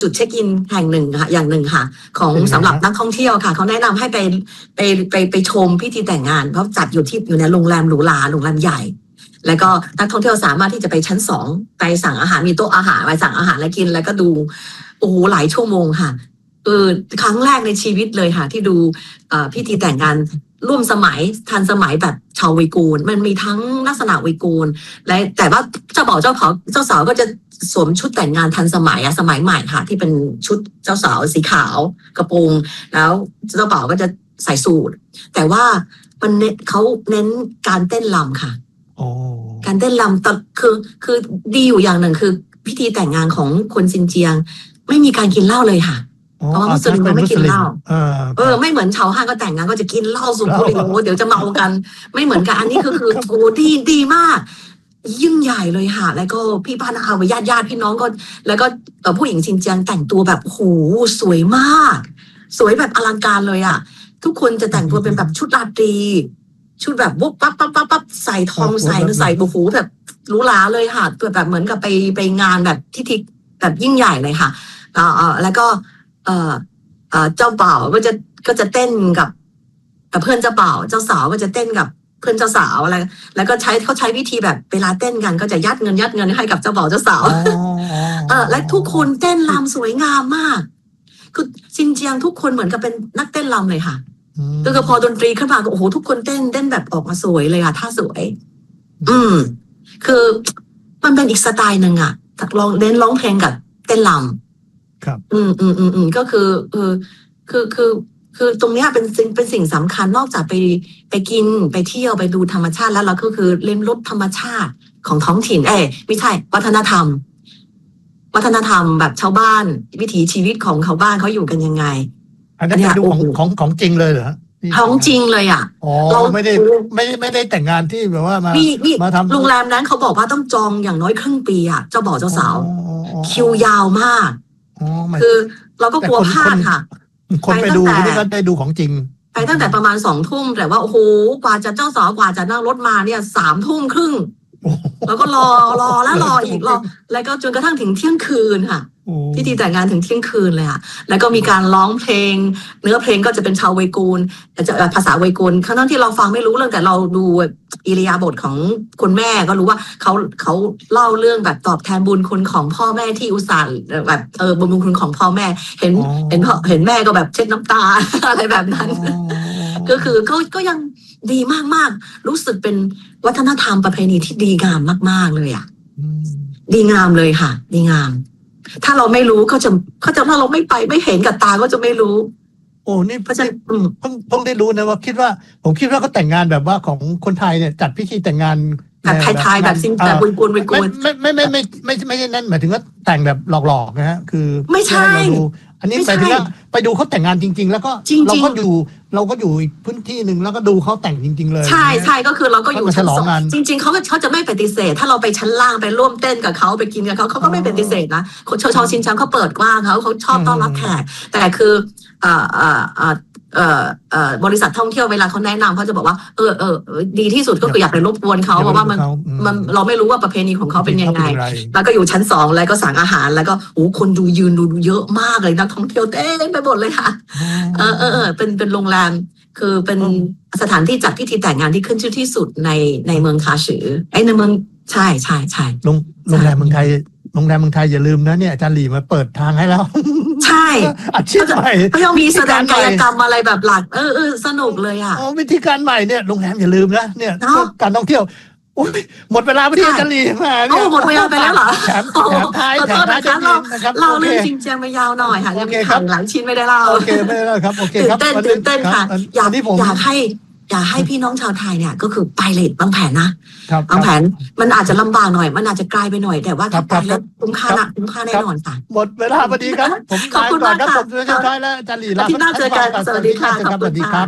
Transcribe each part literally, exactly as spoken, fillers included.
จุดเช็คอินแห่งหนึ่งค่ะอย่างหนึ่งค่ะของสำหรับนักท่องเที่ยวค่ะเขาแนะนำให้ไปไปไปไปชมพิธีแต่งงานเพราะจัดอยู่ที่อยู่ในโรงแรมหรูหราโรงแรมใหญ่แล้วก็นักท่องเที่ยวสามารถที่จะไปชั้นสองไปสั่งอาหารมีโต๊ะอาหารไปสั่งอาหารแล้วกินแล้วก็ดูโอ้โหหลายชั่วโมงค่ะเออครั้งแรกในชีวิตเลยค่ะที่ดูพิธีแต่งงานร่วมสมัยทันสมัยแบบชาวไวกูลมันมีทั้งลักษณะไวกูลและแต่ว่าเจ้าบ่าวเจ้าเขาเจ้าสาวก็จะสวมชุดแต่งงานทันสมัยอะสมัยใหม่ค่ะที่เป็นชุดเจ้าสาวสีขาวกระโปรงแล้วเจ้าบ่าวก็จะใส่สูทแต่ว่ามันเน้นเขาเน้นการเต้นรำค่ะการเต้นรำแต่คือคือดีอยู่อย่างหนึ่งคือพิธีแต่งงานของคนซินเจียงไม่มีการกินเหล้าเลยค่ะเพราะว่ามุสลิมไม่กินเหล้าเออไม่เหมือนชาวห้างก็แต่งงานก็จะกินเหล้าสูบบุหรี่โอ้เดี๋ยวจะเมากันไม่เหมือนกันอันนี้ก็คือโอ้ดีดีมากยิ่งใหญ่เลยค่ะแล้วก็พี่ป้านาอาญาติญาติพี่น้องก็แล้วก็ผู้หญิงซินเจียงแต่งตัวแบบโหสวยมากสวยแบบอลังการเลยอ่ะทุกคนจะแต่งตัวเป็นแบบชุดราตรีชุดแบบปุ๊บปั๊บปั๊บปั๊บปั๊บใส่ทองใส่ใส่โอ้โหแบบหรูหราเลยค่ะตัวแบบเหมือนกับไปไปงานแบบที่ที่แบบยิ่งใหญ่เลยค่ะอ่าแล้วก็เอ่อเอ่อเจ้าบ่าวก็จะก็จะเต้นกับกับเพื่อนเจ้าบ่าวเจ้าสาวก็จะเต้นกับเพื่อนเจ้าสาวอะไรแล้วก็ใช้เขาใช้วิธีแบบเวลาเต้นกันก็จะยัดเงินยัดเงินให้กับเจ้าบ่าวเจ้าสาวเออและทุกคนเต้นรำสวยงามมากคือซินเจียงทุกคนเหมือนกับเป็นนักเต้นรำเลยค่ะคือพอดนตรีขึ้นมาก็โอ้โหทุกคนเต้นเต้นแบบออกมาสวยเลยค่ะท่าสวยอืมคือมันเป็นอีกสไตล์หนึ่งอ่ะร้องเล่นร้องเพลงกับเต้นรำครับอืมอืมอืมอืมก็คือเออคือคือคือตรงเนี้ยเป็นสิ่งเป็นสิ่งสำคัญนอกจากไปไปกินไปเที่ยวไปดูธรรมชาติแล้วเราก็คือเล่นรสธรรมชาติของท้องถิ่นเอ้ไม่ใช่วัฒนธรรมวัฒนธรรมแบบชาวบ้านวิถีชีวิตของชาวบ้านเขาอยู่กันยังไงอันนี้ดูของของของจริงเลยเหรอท้องจริงเลยอ่ะเราไม่ได้ไม่ไม่ได้แต่งงานที่แบบว่ามามาทำโรงแรมนั้นเขาบอกว่าต้องจองอย่างน้อยครึ่งปีอ่ะเจ้าบ่าวเจ้าสาวคิวยาวมากคือเราก็กลัวพลาดค่ะคนไปดูนี่ก็ได้ดูของจริงไปตั้งแต่ประมาณสองทุ่มแต่ว่าโอ้โหกว่าจะเจ้าสาวกว่าจะนั่งรถมาเนี่ยสามทุ่มครึ่งแล้วก็รอรอแล้วรออีกรอแล้วก็จนกระทั่งถึงเที่ยงคืนค่ะพิธีแต่งงานถึงเที่ยงคืนเลยค่ะแล้วก็มีการร้องเพลงเนื้อเพลงก็จะเป็นชาวไวกูลจะภาษาไวกูลครั้งที่เราฟังไม่รู้เรื่องแต่เราดูอิริยาบถของคุณแม่ก็รู้ว่าเขาเขาเล่าเรื่องแบบตอบแทนบุญคุณของพ่อแม่ที่อุตส่าห์แบบเออบุญคุณของพ่อแม่เห็นเห็นพ่อเห็นแม่ก็แบบเช็ดน้ำตาอะไรแบบนั้นก็คือเขาก็ยังดีมากๆรู้สึกเป็นวัฒนธรรมประเพณีที่ดีงามมากๆเลยอ่ะดีงามเลยค่ะดีงามถ้าเราไม่รู้เขาจะเขาจะถ้าเราไม่ไปไม่เห็นกับตาก็จะไม่รู้โอ้นี่เพิ่งเพิ่งเพิ่งได้รู้นะว่าคิดว่าผมคิดว่าเขาแต่งงานแบบว่าของคนไทยเนี่ยจัดพิธีแต่งงานแบบไทยๆแบบซินแบบบุญกุลบุญกุลไม่ไม่ไม่ไม่ไม่ไม่ใช่นั่นหมายถึงว่าแต่งแบบหลอกๆนะฮะคือไม่ใช่อันนี้ไปถึงว่าไปดูเขาแต่งงานจริงๆแล้วก็เราก็อยู่เราก็อยู่อีกพื้นที่หนึ่งแล้วก็ดูเขาแต่งจริงๆเลยใช่ใช่ก็คือเราก็อยู่ชั้นสองจริงๆเขาเขาจะไม่ปฏิเสธถ้าเราไปชั้นล่างไปร่วมเต้นกับเขาไปกินกับเขาเขาก็ไม่ปฏิเสธนะชาวชาวชินจังเขาเปิดกว้างเขาเขาชอบต้อนรับแขกแต่คือเอ่อเอ่อเอ่อเอ่อเอ่อบริษัทท่องเที่ยวเวลาเขาแนะนำเขาจะบอกว่าเออเออดีที่สุดก็คืออยากไปรบกวนเขาเพราะว่ามันมันเราไม่รู้ว่าประเพณีของเขาเป็นยังไงแล้วก็อยู่ชั้นสองแล้วก็สั่งอาหารแล้วก็โอ้คนดูยืนดูเยอะมากเลยนักท่องเที่ยวเต้นไปหมดเลยค่ะเออเออเออเป็นเป็นโรงแรมคือเป็นสถานที่จัดพิธีแต่งงานที่ขึ้นชื่อที่สุดในในเมืองคาฉือไอ้ในเมืองใช่ใช่ใช่โรงโรงแรมเมืองไทยโรงแรมเมืองไทยอย่าลืมนะเนี่ยอาจารย์หลี่มาเปิดทางให้แล้วใช่อาชีพใหม่เขายังมีแสดงกายกรรมอะไรแบบหลักเออเออสนุกเลยอ่ะอ๋อวิธีการใหม่เนี่ยโรงแรมอย่าลืมนะเนี่ยการท่องเที่ยวหมดเวลาพอดีอาจารย์หลี่มาโอ้หมดเวลาไปแล้วเหรอแถมแถมท้ายแถมท้ายนะครับเราเรื่องจริงจังไปยาวหน่อยค่ะยังมีขังหลังชิ้นไม่ได้เล่าโอเคไม่ได้เล่าครับโอเคครับตื่นเต้นตื่นเต้นค่ะอยากอยากให้อยากให้พี่น้องชาวไทยเนี่ยก็คือไปเลยบางแผนนะบางแผนมันอาจจะลำบากหน่อยมันอาจจะไกลไปหน่อยแต่ว่าถ้าไปแล้วคุ้มค่านะคุ้มค่าแน่นอนค่ะหมดเวลาพอดีครับผมขอบคุณมากค่ะผมสุดท้ายแล้วอาจารย์หลี่ลาที่น่าเจอกันสวัสดีค่ะขอบคุณค่ะ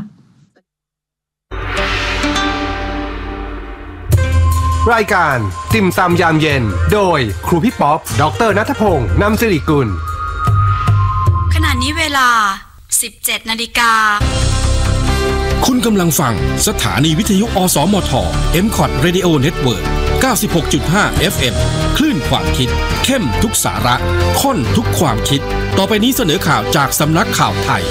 รายการติ่มซำยามเย็นโดยครูพี่ป๊อปดร.ณัฐพงษ์นำสิริกุลขณะนี้เวลา สิบเจ็ดนาฬิกาคุณกำลังฟังสถานีวิทยุอสมท เอ็ม ซี โอ ที Radio Network เก้าสิบหกจุดห้า เอฟ เอ็ม คลื่นความคิดเข้มทุกสาระข้นทุกความคิดต่อไปนี้เสนอข่าวจากสำนักข่าวไทย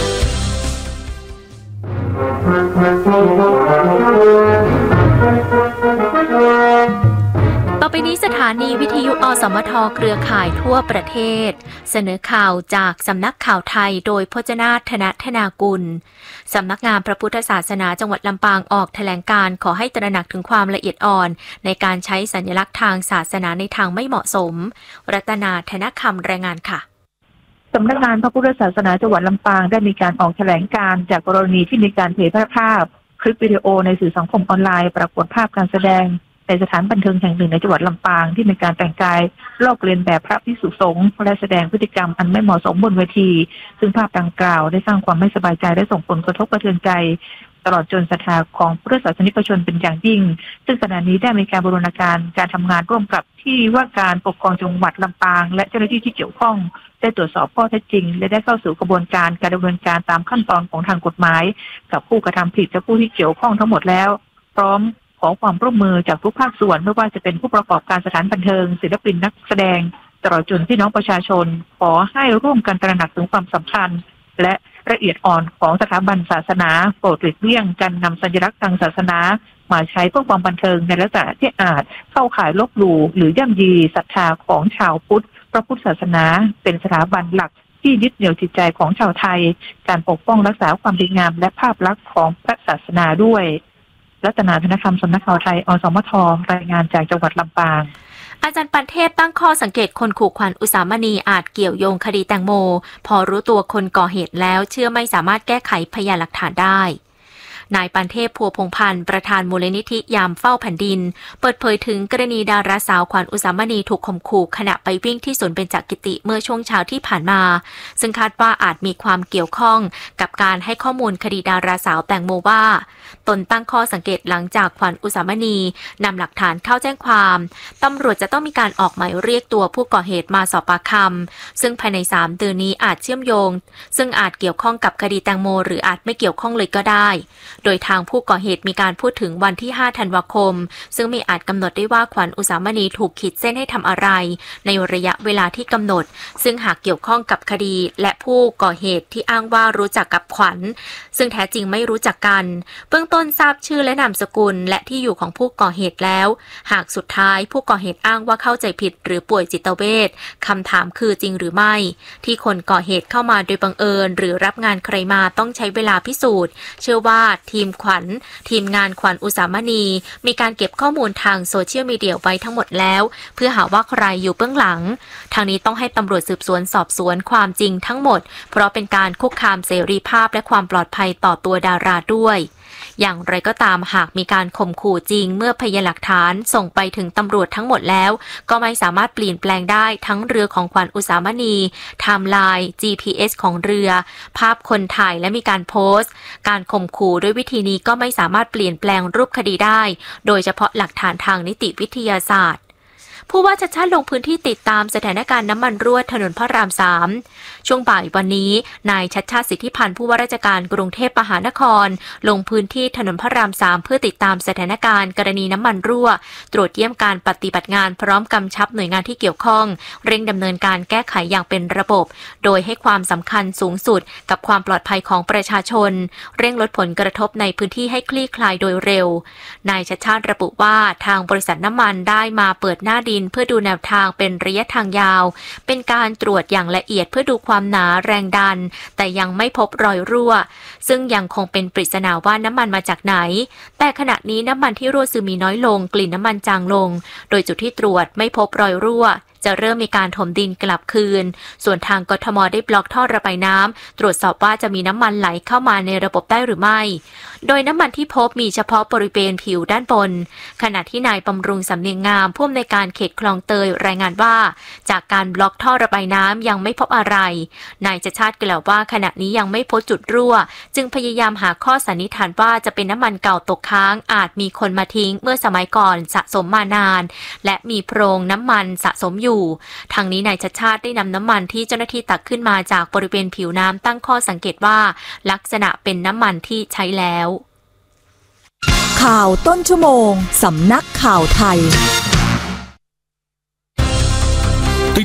ต่อไปนี้สถานีวิทยุอสมทเครือข่ายทั่วประเทศเสนอข่าวจากสำนักข่าวไทยโดยพจนาถ ธนธนากุลสำนักงานพระพุทธศาสนาจังหวัดลำปางออกแถลงการขอให้ตระหนักถึงความละเอียดอ่อนในการใช้สัญลักษณ์ทางศาสนาในทางไม่เหมาะสมรัตนาธนคำรายงานค่ะสำนักงานพระพุทธศาสนาจังหวัดลำปางได้มีการออกแถลงการจากกรณีที่มีการเผยแพร่ภาพคลิปวิดีโอในสื่อสังคมออนไลน์ปรากฏภาพการแสดงในสถานบันเทิงแห่งหนึ่งในจังหวัดลำปางที่มีการแต่งกายลอกเลียนแบบพระภิกษุสงฆ์และแสดงพฤติกรรมอันไม่เหมาะสมบนเวทีซึ่งภาพดังกล่าวได้สร้างความไม่สบายใจและส่งผลกระทบกระเทือนใจตลอดจนศรัทธาของพุทธศาสนิกชนเป็นอย่างยิ่งซึ่งขณะนี้ได้มีการบูรณาการการทำงานร่วมกับที่ว่าการปกครองจังหวัดลำปางและเจ้าหน้าที่ที่เกี่ยวข้องได้ตรวจสอบข้อเท็จจริงและได้เข้าสู่กระบวนการการดำเนินการตามขั้นตอนของทางกฎหมายกับผู้กระทำผิดและผู้ที่เกี่ยวข้องทั้งหมดแล้วพร้อมขอความร่วมมือจากทุกภาคส่วนไม่ว่าจะเป็นผู้ประกอบการสถานบันเทิงศิลปินนักแสดงตลอดจนพี่น้องประชาชนขอให้ร่วมกันตระหนักถึงความสำคัญและละเอียดอ่อนของสถาบันศาสนาโปรดหลีกเลี่ยงการนำสัญลักษณ์ทางศาสนามาใช้เพื่อความบันเทิงในลักษณะที่อาจเข้าข่ายลบหลู่หรือย่ำยีศรัทธาของชาวพุทธพระพุทธศาสนาเป็นสถาบันหลักที่ยึดเหนี่ยวจิตใจของชาวไทยการปกป้องรักษาความดีงามและภาพลักษณ์ของพระศาสนาด้วยรัตนาธนคำสำนักข่าวไทยอสมทรายงานจากจังหวัดลำปางอาจารย์ปันเทพตั้งข้อสังเกตคนขู่ขวัญอุสามณีอาจเกี่ยวโยงคดีแตงโมพอรู้ตัวคนก่อเหตุแล้วเชื่อไม่สามารถแก้ไขพยานหลักฐานได้นายปันเทพพัวพงพันธ์ประธานมูลนิธิยามเฝ้าแผ่นดินเปิดเผยถึงกรณีดาราสาวขวัญอุสามณีถูกข่มขู่ขณะไปวิ่งที่สวนเบญจกิติเมื่อช่วงเช้าที่ผ่านมาซึ่งคาดว่าอาจมีความเกี่ยวข้องกับการให้ข้อมูลคดีดาราสาวแตงโมว่าตนตั้งข้อสังเกตหลังจากขวัญอุสามณีนำหลักฐานเข้าแจ้งความตำรวจจะต้องมีการออกหมายเรียกตัวผู้ก่อเหตุมาสอบปากคำซึ่งภายในสามเดือนนี้อาจเชื่อมโยงซึ่งอาจเกี่ยวข้องกับคดีแตงโมหรืออาจไม่เกี่ยวข้องเลยก็ได้โดยทางผู้ก่อเหตุมีการพูดถึงวันที่ห้าธันวาคมซึ่งไม่อาจกำหนดได้ว่าขวัญอุสามณีถูกขีดเส้นให้ทำอะไรในระยะเวลาที่กำหนดซึ่งหากเกี่ยวข้องกับคดีและผู้ก่อเหตุที่อ้างว่ารู้จักกับขวัญซึ่งแท้จริงไม่รู้จักกันเบื้องต้นทราบชื่อและนามสกุลและที่อยู่ของผู้ก่อเหตุแล้วหากสุดท้ายผู้ก่อเหตุอ้างว่าเข้าใจผิดหรือป่วยจิตเวชคำถามคือจริงหรือไม่ที่คนก่อเหตุเข้ามาโดยบังเอิญหรือรับงานใครมาต้องใช้เวลาพิสูจน์เชื่อว่าทีมขวัญทีมงานขวัญอุสามณีมีการเก็บข้อมูลทางโซเชียลมีเดียไว้ทั้งหมดแล้วเพื่อหาว่าใครอยู่เบื้องหลังทางนี้ต้องให้ตำรวจสืบสวนสอบสวนความจริงทั้งหมดเพราะเป็นการคุกคามเสรีภาพและความปลอดภัยต่อตัวดาราด้วยอย่างไรก็ตามหากมีการข่มขู่จริงเมื่อพยานหลักฐานส่งไปถึงตำรวจทั้งหมดแล้วก็ไม่สามารถเปลี่ยนแปลงได้ทั้งเรือของขวัญอุสามณีไทม์ไลน์ จี พี เอส ของเรือภาพคนถ่ายและมีการโพสต์การข่มขู่ด้วยวิธีนี้ก็ไม่สามารถเปลี่ยนแปลงรูปคดีได้โดยเฉพาะหลักฐานทางนิติวิทยาศาสตร์ผู้ว่าชัดชาติลงพื้นที่ติดตามสถานการณ์น้ำมันรั่วถนนพระรามสามช่วงบ่ายวันนี้นายชัดชาติสิทธิพันธ์ผู้ว่าราชการกรุงเทพมหานครลงพื้นที่ถนนพระรามสามเพื่อติดตามสถานการณ์กรณีน้ำมันรั่วตรวจเยี่ยมการปฏิบัติงานพร้อมกำชับหน่วยงานที่เกี่ยวข้องเร่งดำเนินการแก้ไขอย่างเป็นระบบโดยให้ความสำคัญสูงสุดกับความปลอดภัยของประชาชนเร่งลดผลกระทบในพื้นที่ให้คลี่คลายโดยเร็วนายชัดชาติระบุว่าทางบริษัทน้ำมันได้มาเปิดหน้าดินเพื่อดูแนวทางเป็นระยะทางยาวเป็นการตรวจอย่างละเอียดเพื่อดูความหนาแรงดันแต่ยังไม่พบรอยรั่วซึ่งยังคงเป็นปริศนาว่าน้ำมันมาจากไหนแต่ขณะนี้น้ำมันที่รั่วซึมมีน้อยลงกลิ่นน้ำมันจางลงโดยจุดที่ตรวจไม่พบรอยรั่วจะเริ่มมีการถมดินกลับคืนส่วนทางกทมได้บล็อกท่อระบายน้ำตรวจสอบว่าจะมีน้ำมันไหลเข้ามาในระบบได้หรือไม่โดยน้ำมันที่พบมีเฉพาะบริเวณผิวด้านบนขณะที่นายบำรุงสำเนียงงามผู้อำนวยการเขตคลองเตยรายงานว่าจากการบล็อกท่อระบายน้ำยังไม่พบอะไรนายชัชชาติกล่าวว่าขณะนี้ยังไม่พบจุดรั่วจึงพยายามหาข้อสันนิษฐานว่าจะเป็นน้ำมันเก่าตกค้างอาจมีคนมาทิ้งเมื่อสมัยก่อนสะสมมานานและมีโพรงน้ำมันสะสมอยู่ทางนี้นายชัชชาติได้นำน้ำมันที่เจ้าหน้าที่ตักขึ้นมาจากบริเวณผิวน้ำตั้งข้อสังเกตว่าลักษณะเป็นน้ำมันที่ใช้แล้วข่าวต้นชั่วโมงสำนักข่าวไทย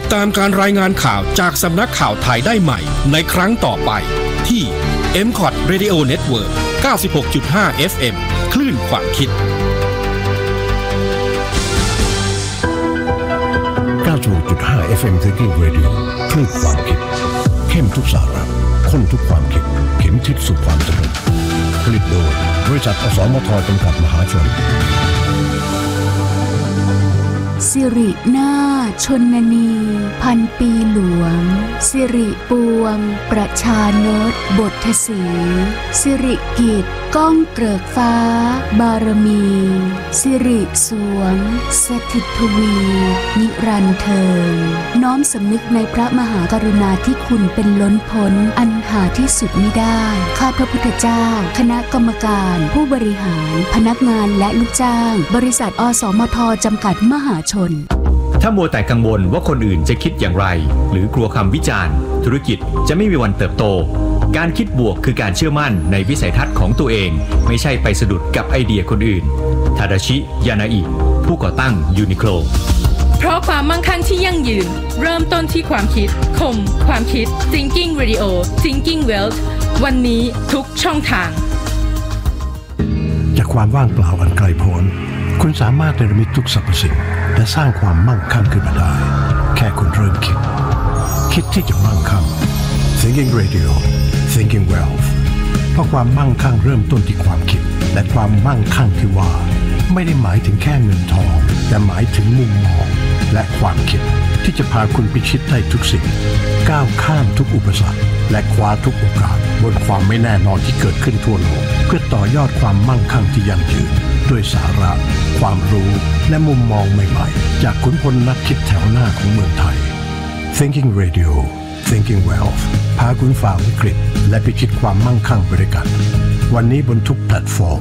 ตามการรายงานข่าวจากสำนักข่าวไทยได้ใหม่ในครั้งต่อไปที่ เอ็ม คอท Radio Network เก้าสิบหกจุดห้า เอฟ เอ็ม คลื่นความคิดเก้าสิบหกจุดห้า เอฟ เอ็ม Thinking Radio คลื่นความคิดเข้มทุกสาระข้นทุกความคิดเข็มทิศสู่ความสำเร็จผลิตโดยบริษัทอสมทจำกัดมหาชนสิรินาถชนนีพันปีหลวงสิริปวงประชานตบทสีสิริกิจก้องเกริกฟ้าบารมีสิริสวงสถิตทวีนิรันดร์เทิงน้อมสำนึกในพระมหากรุณาธิคุณเป็นล้นพ้นอันหาที่สุดมิได้ข้าพระพุทธเจ้าคณะกรรมการผู้บริหารพนักงานและลูกจ้างบริษัทอสมทจำกัดมหาชนถ้ามัวแต่กังวลว่าคนอื่นจะคิดอย่างไรหรือกลัวคำวิจารณ์ธุรกิจจะไม่มีวันเติบโตการคิดบวกคือการเชื่อมั่นในวิสัยทัศน์ของตัวเองไม่ใช่ไปสะดุดกับไอเดียคนอื่นทาดาชิยานาอิผู้ก่อตั้งยูนิโคลเพราะความมั่งคั่งที่ยั่งยืนเริ่มต้นที่ความคิดคมความคิด Thinking Radio Thinking Wealth วันนี้ทุกช่องทางจากความว่างเปล่าอันไกลโพ้นคุณสามารถเนรมิตทุกสรรพสิ่งและสร้างความมั่งคั่งขึ้นมาได้แค่คุณเริ่มคิดคิดที่จะมั่งคั่ง Thinking Radio Thinking Wealth เพราะความมั่งคั่งเริ่มต้นที่ความคิดและความมั่งคั่งที่ว่าไม่ได้หมายถึงแค่เงินทองแต่หมายถึงมุมมองและความคิดที่จะพาคุณพิชิตได้ทุกสิ่งก้าวข้ามทุกอุปสรรคและคว้าทุกโอกาสบนความไม่แน่นอนที่เกิดขึ้นทั่วโลกเพื่อต่อยอดความมั่งคั่งที่ยั่งยืนด้วยสาระความรู้และมุมมองใหม่ๆจากขุนพลนักคิดแถวหน้าของเมืองไทย Thinking Radio Thinking Wealth พาคุณฝ่าวิกฤตและพิชิตความมั่งคั่งไปด้วยกันวันนี้บนทุกแพลตฟอร์ม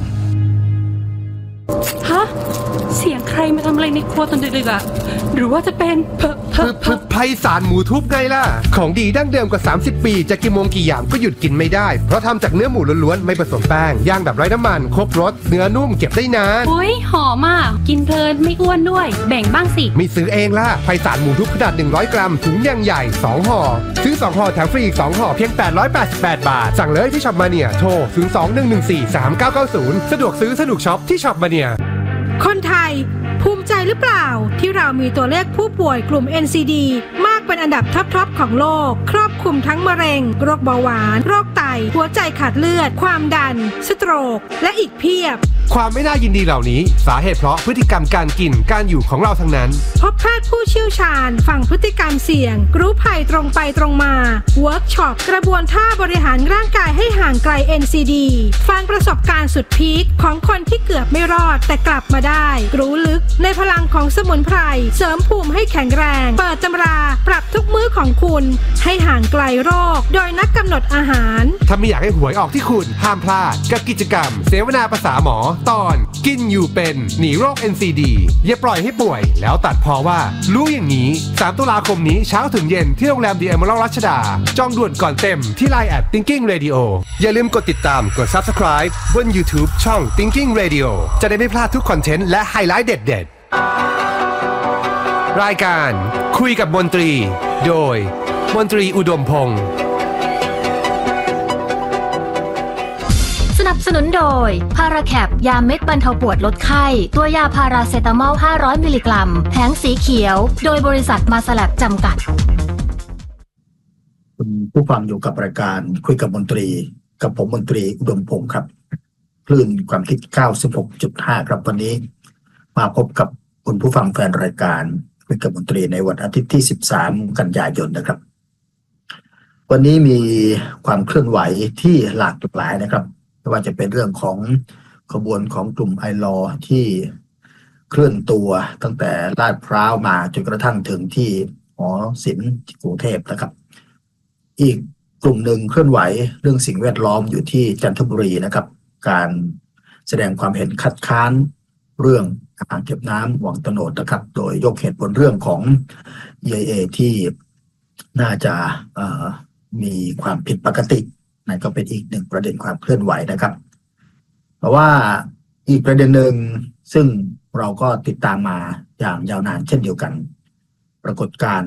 ฮะเสียงใครมาทำอะไรในครัวตอนดึกๆอ่ะหรือว่าจะเป็นเพอเพอเพอไพศาลหมูทุบไงล่ะของดีดั้งเดิมกว่าสามสิบปีจะกี่โมงกี่ยามก็หยุดกินไม่ได้เพราะทำจากเนื้อหมูล้วนๆไม่ผสมแป้งย่างแบบไร้น้ำมันครบรสเนื้อนุ่มเก็บได้นานโอ้ยหอมอ่ะกินเพลินไม่อ้วนด้วยแบ่งบ้างสิไม่ซื้อเองล่ะไพศาลหมูทุบขนาดหนึ่งร้อยกรัมถุงยังใหญ่สองห่อซื้อสองห่อแถมฟรีอีกสองห่อเพียงแปดร้อยแปดสิบแปดบาทสั่งเลยที่ช็อปมาเนียโทรศูนย์ สอง หนึ่ง หนึ่ง สี่ สาม เก้า เก้า ศูนย์สะดวกซื้อสะดวกช็อปที่ช็อปมาเนียคนไทยภูมิใจหรือเปล่าที่เรามีตัวเลขผู้ป่วยกลุ่ม เอ็น ซี ดี มากเป็นอันดับท็อปๆของโลกครอบคลุมทั้งมะเร็งโรคเบาหวานโรคไตหัวใจขาดเลือดความดันสโตรกและอีกเพียบความไม่น่ายินดีเหล่านี้สาเหตุเพราะพฤติกรรมการกินการอยู่ของเราทั้งนั้นพบแพทย์ผู้เชี่ยวชาญฟังพฤติกรรมเสี่ยงรู้ภัยตรงไปตรงมาเวิร์กช็อปกระบวนท่าบริหารร่างกายให้ห่างไกล เอ็น ซี ดี ฟังประสบการณ์สุดพีคของคนที่เกือบไม่รอดแต่กลับมาได้รู้ลึกในพลังของสมุนไพรเสริมภูมิให้แข็งแรงเปิดตำราปรับทุกมื้อของคุณให้ห่างไกลโรคโดยนักกำหนดอาหารถ้าไม่อยากให้หวยออกที่คุณห้ามพลาดกับกิจกรรมเสวนาภาษาหมอตอนกินอยู่เป็นหนีโรค เอ็น ซี ดี อย่าปล่อยให้ป่วยแล้วตัดพอว่ารู้อย่างนี้สามตุลาคมนี้เช้าถึงเย็นที่โรงแรม The Emerald รัชดาจองด่วนก่อนเต็มที่ ไลน์ แอท Thinking Radio อย่าลืมกดติดตามกด Subscribe บน YouTube ช่อง Thinking Radio จะได้ไม่พลาดทุกคอนเทนต์และไฮไลท์เด็ดๆรายการคุยกับมนตรีโดยมนตรีอุดมพงษ์สนับสนุนโดยพาราแคปยาเม็ดบรรเทาปวดลดไข้ตัวยาพาราเซตามอลห้าร้อยมิลลิกรัมแผงสีเขียวโดยบริษัทมาสแลบจำกัดคุณผู้ฟังอยู่กับรายการคุยกับมนตรีกับผมมนตรีอุดมพงษ์ครับคลื่นความคิด เก้าสิบหกจุดห้า ครับวันนี้มาพบกับคุณผู้ฟังแฟนรายการคุยกับมนตรีในวันอาทิตย์ที่สิบสามกันยายนนะครับวันนี้มีความเคลื่อนไหวที่หลากหลายนะครับไม่ว่าจะเป็นเรื่องของขบวนของกลุ่มไอลอที่เคลื่อนตัวตั้งแต่ลาดพร้าวมาจนกระทั่งถึงที่หอศิลป์กรุงเทพนะครับอีกกลุ่มหนึ่งเคลื่อนไหวเรื่องสิ่งแวดล้อมอยู่ที่จันทบุรีนะครับการแสดงความเห็นคัดค้านเรื่องอ่างเก็บน้ำวังตโนดนะครับโดยยกเหตุผลเรื่องของ อี ไอ เอ ที่น่าจะมีความผิดปกตินั่นก็เป็นอีกหนึ่งประเด็นความเคลื่อนไหวนะครับเพราะว่าอีกประเด็นหนึ่งซึ่งเราก็ติดตามมาอย่างยาวนานเช่นเดียวกันปรากฏการณ์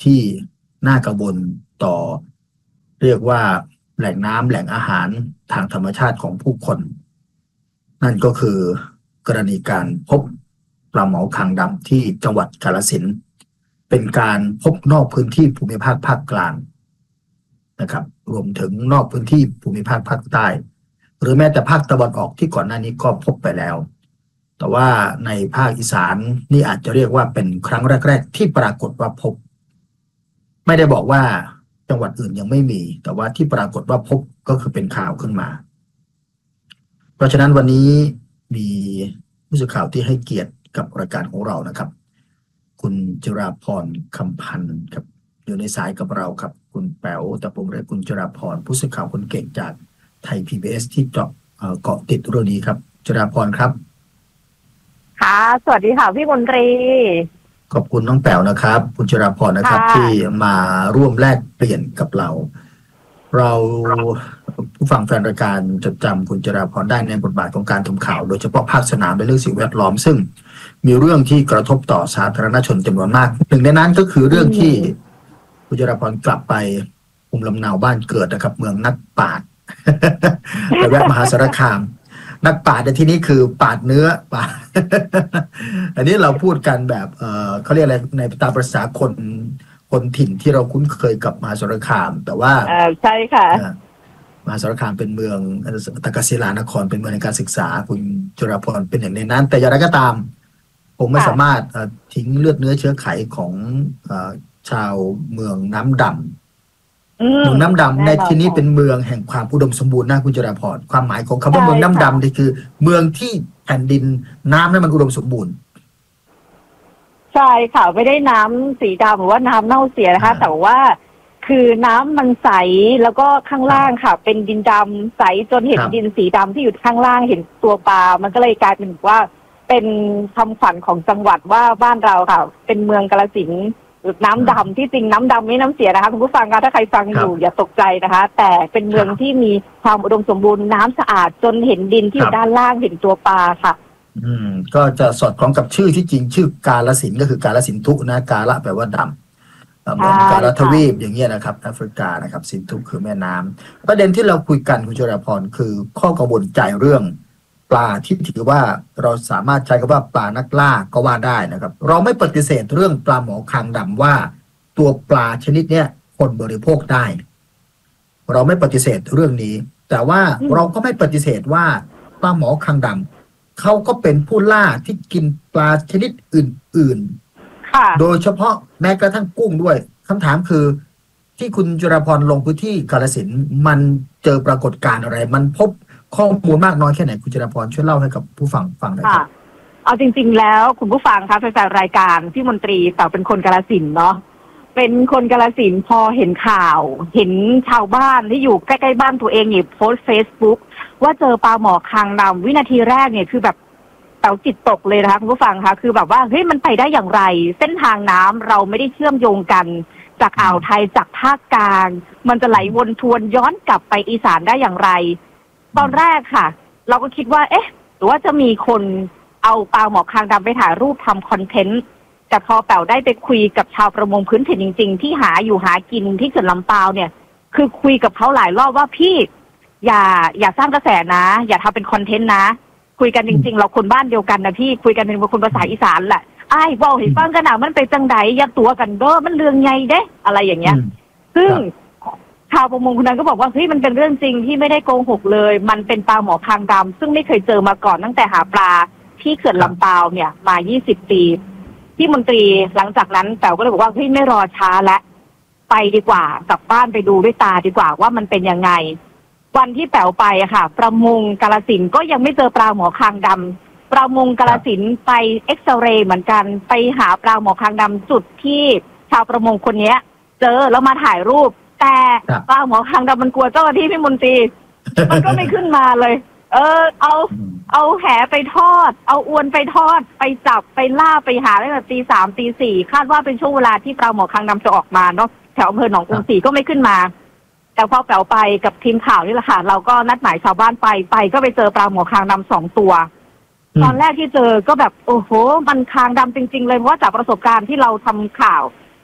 ที่น่ากังวลต่อเรียกว่าแหล่งน้ำแหล่งอาหารทางธรรมชาติของผู้คนนั่นก็คือกรณีการพบปลาหมอคางดำที่จังหวัดกาฬสินธุ์เป็นการพบนอกพื้นที่ภูมิภาคภาคกลางนะครับรวมถึงนอกพื้นที่ภูมิภาคภาคใต้หรือแม้แต่ภาคตะวันออกที่ก่อนหน้านี้ก็พบไปแล้วแต่ว่าในภาคอีสานนี่อาจจะเรียกว่าเป็นครั้งแรกๆที่ปรากฏว่าพบไม่ได้บอกว่าจังหวัดอื่นยังไม่มีแต่ว่าที่ปรากฏว่าพบก็คือเป็นข่าวขึ้นมาเพราะฉะนั้นวันนี้มีผู้สื่อข่าวที่ให้เกียรติกับรายการของเรานะครับคุณจิราพรคำพันธ์ครับอยู่ในสายกับเราครับคุณแป๋วตะพงเรคุณจิราพรผู้สื่อข่าวคนเก่งจากไทย พี บี เอส ที่เจาะเกาะติดเรื่องนี้ครับจิราพรครับค่ะสวัสดีค่ะพี่มนตรีขอบคุณน้องแป๋วนะครับคุณจิราพรนะครับที่มาร่วมแลกเปลี่ยนกับเราเราผู้ฟังแฟนรายการจดจำคุณจิราพรได้ในบทบาทของการทำข่าวโดยเฉพาะภาคสนามในเรื่องสิ่งแวดล้อมซึ่งมีเรื่องที่กระทบต่อสาธารณชนจำนวนมากหนึ่งในนั้นก็คือเรื่องที่คุณจิราพรกลับไปภูมิลำเนาบ้านเกิดนะครับเมืองนักปราชญ์ ไปแวะมหาสารคามนักปราชญ์ในที่นี้คือปาดเนื้อปาด อันนี้เราพูดกันแบบเออเขาเรียกอะไรในตามภาษาคนคนถิ่นที่เราคุ้นเคยกับมหาสารคามแต่ว่าใช่ค่ะมหาสารคามเป็นเมืองตะกศิลานครเป็นเมืองในการศึกษาคุณจิราพรเป็นอย่างในนั้นแต่อย่างไรก็ตามผมไม่สามารถทิ้งเลือดเนื้อเชื้อไขของชาวเมืองน้ำดำเมืองน้ำดำในที่นี้เป็นเมืองแห่งความอุดมสมบูรณ์นะคุณจิราพรความหมายของคำว่าเมืองน้ำดำนี่คือเมืองที่แผ่นดินน้ำนั้นมันอุดมสมบูรณ์ใช่ค่ะไม่ได้น้ำสีดำหรือว่าน้ำเน่าเสียนะคะแต่ว่าคือน้ำมันใสแล้วก็ข้างล่างค่ะเป็นดินดำใสจนเห็นดินสีดำที่อยู่ข้างล่างเห็นตัวปลามันก็เลยกลายเป็นว่าเป็นคำขวัญของจังหวัดว่าบ้านเราค่ะเป็นเมืองกาฬสินธุ์น้ำดำที่จริงน้ำดำไม่น้ำเสียนะคะคุณผู้ฟังคะถ้าใครฟังอยู่อย่าตกใจนะคะแต่เป็นเมืองที่มีความอุดมสมบูรณ์น้ำสะอาดจนเห็นดินที่อยู่ด้านล่างเห็นตัวปลาค่ะอืมก็จะสอดคล้องกับชื่อที่จริงชื่อกาฬสินธุ์ก็คือกาฬสินธุนะกาละแปลว่าดำเหมือนกาฬทวีปอย่างเงี้ยนะครับแอฟริกานะครับสินธุคือแม่น้ำประเด็นที่เราคุยกันคุณจิราพรคือข้อกังวลใจเรื่องปลาที่ถือว่าเราสามารถใช้คำว่าปลานักล่าก็ว่าได้นะครับเราไม่ปฏิเสธเรื่องปลาหมอคางดำว่าตัวปลาชนิดเนี้ยคนบริโภคได้เราไม่ปฏิเสธเรื่องนี้แต่ว่าเราก็ไม่ปฏิเสธว่าปลาหมอคางดำเขาก็เป็นผู้ล่าที่กินปลาชนิดอื่นๆโดยเฉพาะแม้กระทั่งกุ้งด้วยคำถามคือที่คุณจิราพรลงพื้นที่กาฬสินธุ์มันเจอปรากฏการณ์อะไรมันพบข้อมูลมากน้อยแค่ไหนคุณจิราพรช่วยเล่าให้กับผู้ฟังฟังหน่อยครับเอาจริงๆแล้วคุณผู้ฟังคะแฟนๆรายการพี่มนตรีแต่เป็นคนกาฬสินธุ์เนาะเป็นคนกาฬสินธุ์พอเห็นข่าวเห็นชาวบ้านที่อยู่ใกล้ๆบ้านตัวเองเนี่ยโพสต์เฟซบุ๊กว่าเจอปลาหมอคางดำวินาทีแรกเนี่ยคือแบบเต๋าจิตตกเลยนะคะคุณผู้ฟังคะคือแบบว่าเฮ้ยมันไปได้อย่างไรเส้นทางน้ำเราไม่ได้เชื่อมโยงกันจากอ่าวไทยจากภาคกลางมันจะไหลวนทวนย้อนกลับไปอีสานได้อย่างไรตอนแรกค่ะเราก็คิดว่าเอ๊ะหรือว่าจะมีคนเอาปลาหมอคางดำไปถ่ายรูปทำคอนเทนต์แต่พอแป๋วได้ไปคุยกับชาวประมงพื้นถิ่นจริงๆที่หาอยู่หากินที่เขื่อนลำปาวเนี่ยคือคุยกับเขาหลายรอบว่าพี่อย่าอย่าสร้างกระแสนะอย่าทำเป็นคอนเทนต์นะคุยกันจริงๆเราคนบ้านเดียวกันนะพี่คุยกันเป็นคนภาษาอีสานแหละไอ้บอกให้ฟังกันนะมันไปจังไดยักตัวกันเด้อมันเรื่องไงเด้อะไรอย่างเงี้ยซึ่งชาวประมงคนนั้นก็บอกว่าเฮ้ยมันเป็นเรื่องจริงที่ไม่ได้โกหกเลยมันเป็นปลาหมอคางดำซึ่งไม่เคยเจอมาก่อนตั้งแต่หาปลาที่เขื่อนลำปาวเนี่ยมายี่สิบปีที่มนตรีหลังจากนั้นแป๋วก็เลยบอกว่าเฮ้ยไม่รอช้าแล้วไปดีกว่ากลับบ้านไปดูด้วยตาดีกว่าว่ามันเป็นยังไงวันที่แป๋วไปอะค่ะประมงกาฬสินธุ์ก็ยังไม่เจอปลาหมอคางดำประมงกาฬสินธุ์ไปเอ็กซเรย์เหมือนกันไปหาปลาหมอคางดำจุดที่ชาวประมงคนนี้เจอแล้วมาถ่ายรูปแต่ปลาหมอคางดำมันกลัวเจ้าหน้าที่พี่มนตรีมันก็ไม่ขึ้นมาเลยเออเอาเอาแหไปทอดเอาอวนไปทอดไปจับไปล่าไปหาตั้งแต่ตีสามตีสี่คาดว่าเป็นช่วงเวลาที่ปลาหมอคางดำจะออกมาเนาะแถวอำเภอหนองกรุงศรีก็ไม่ขึ้นมาแต่พอแป๋วไปกับทีมข่าวนี่แหละค่ะเราก็นัดหมายชาวบ้านไปไปก็ไปเจอปลาหมอคางดำสองตัวตอนแรกที่เจอก็แบบโอ้โหมันคางดำจริงๆเลยเพราะว่าจากประสบการณ์ที่เราทำข่าวท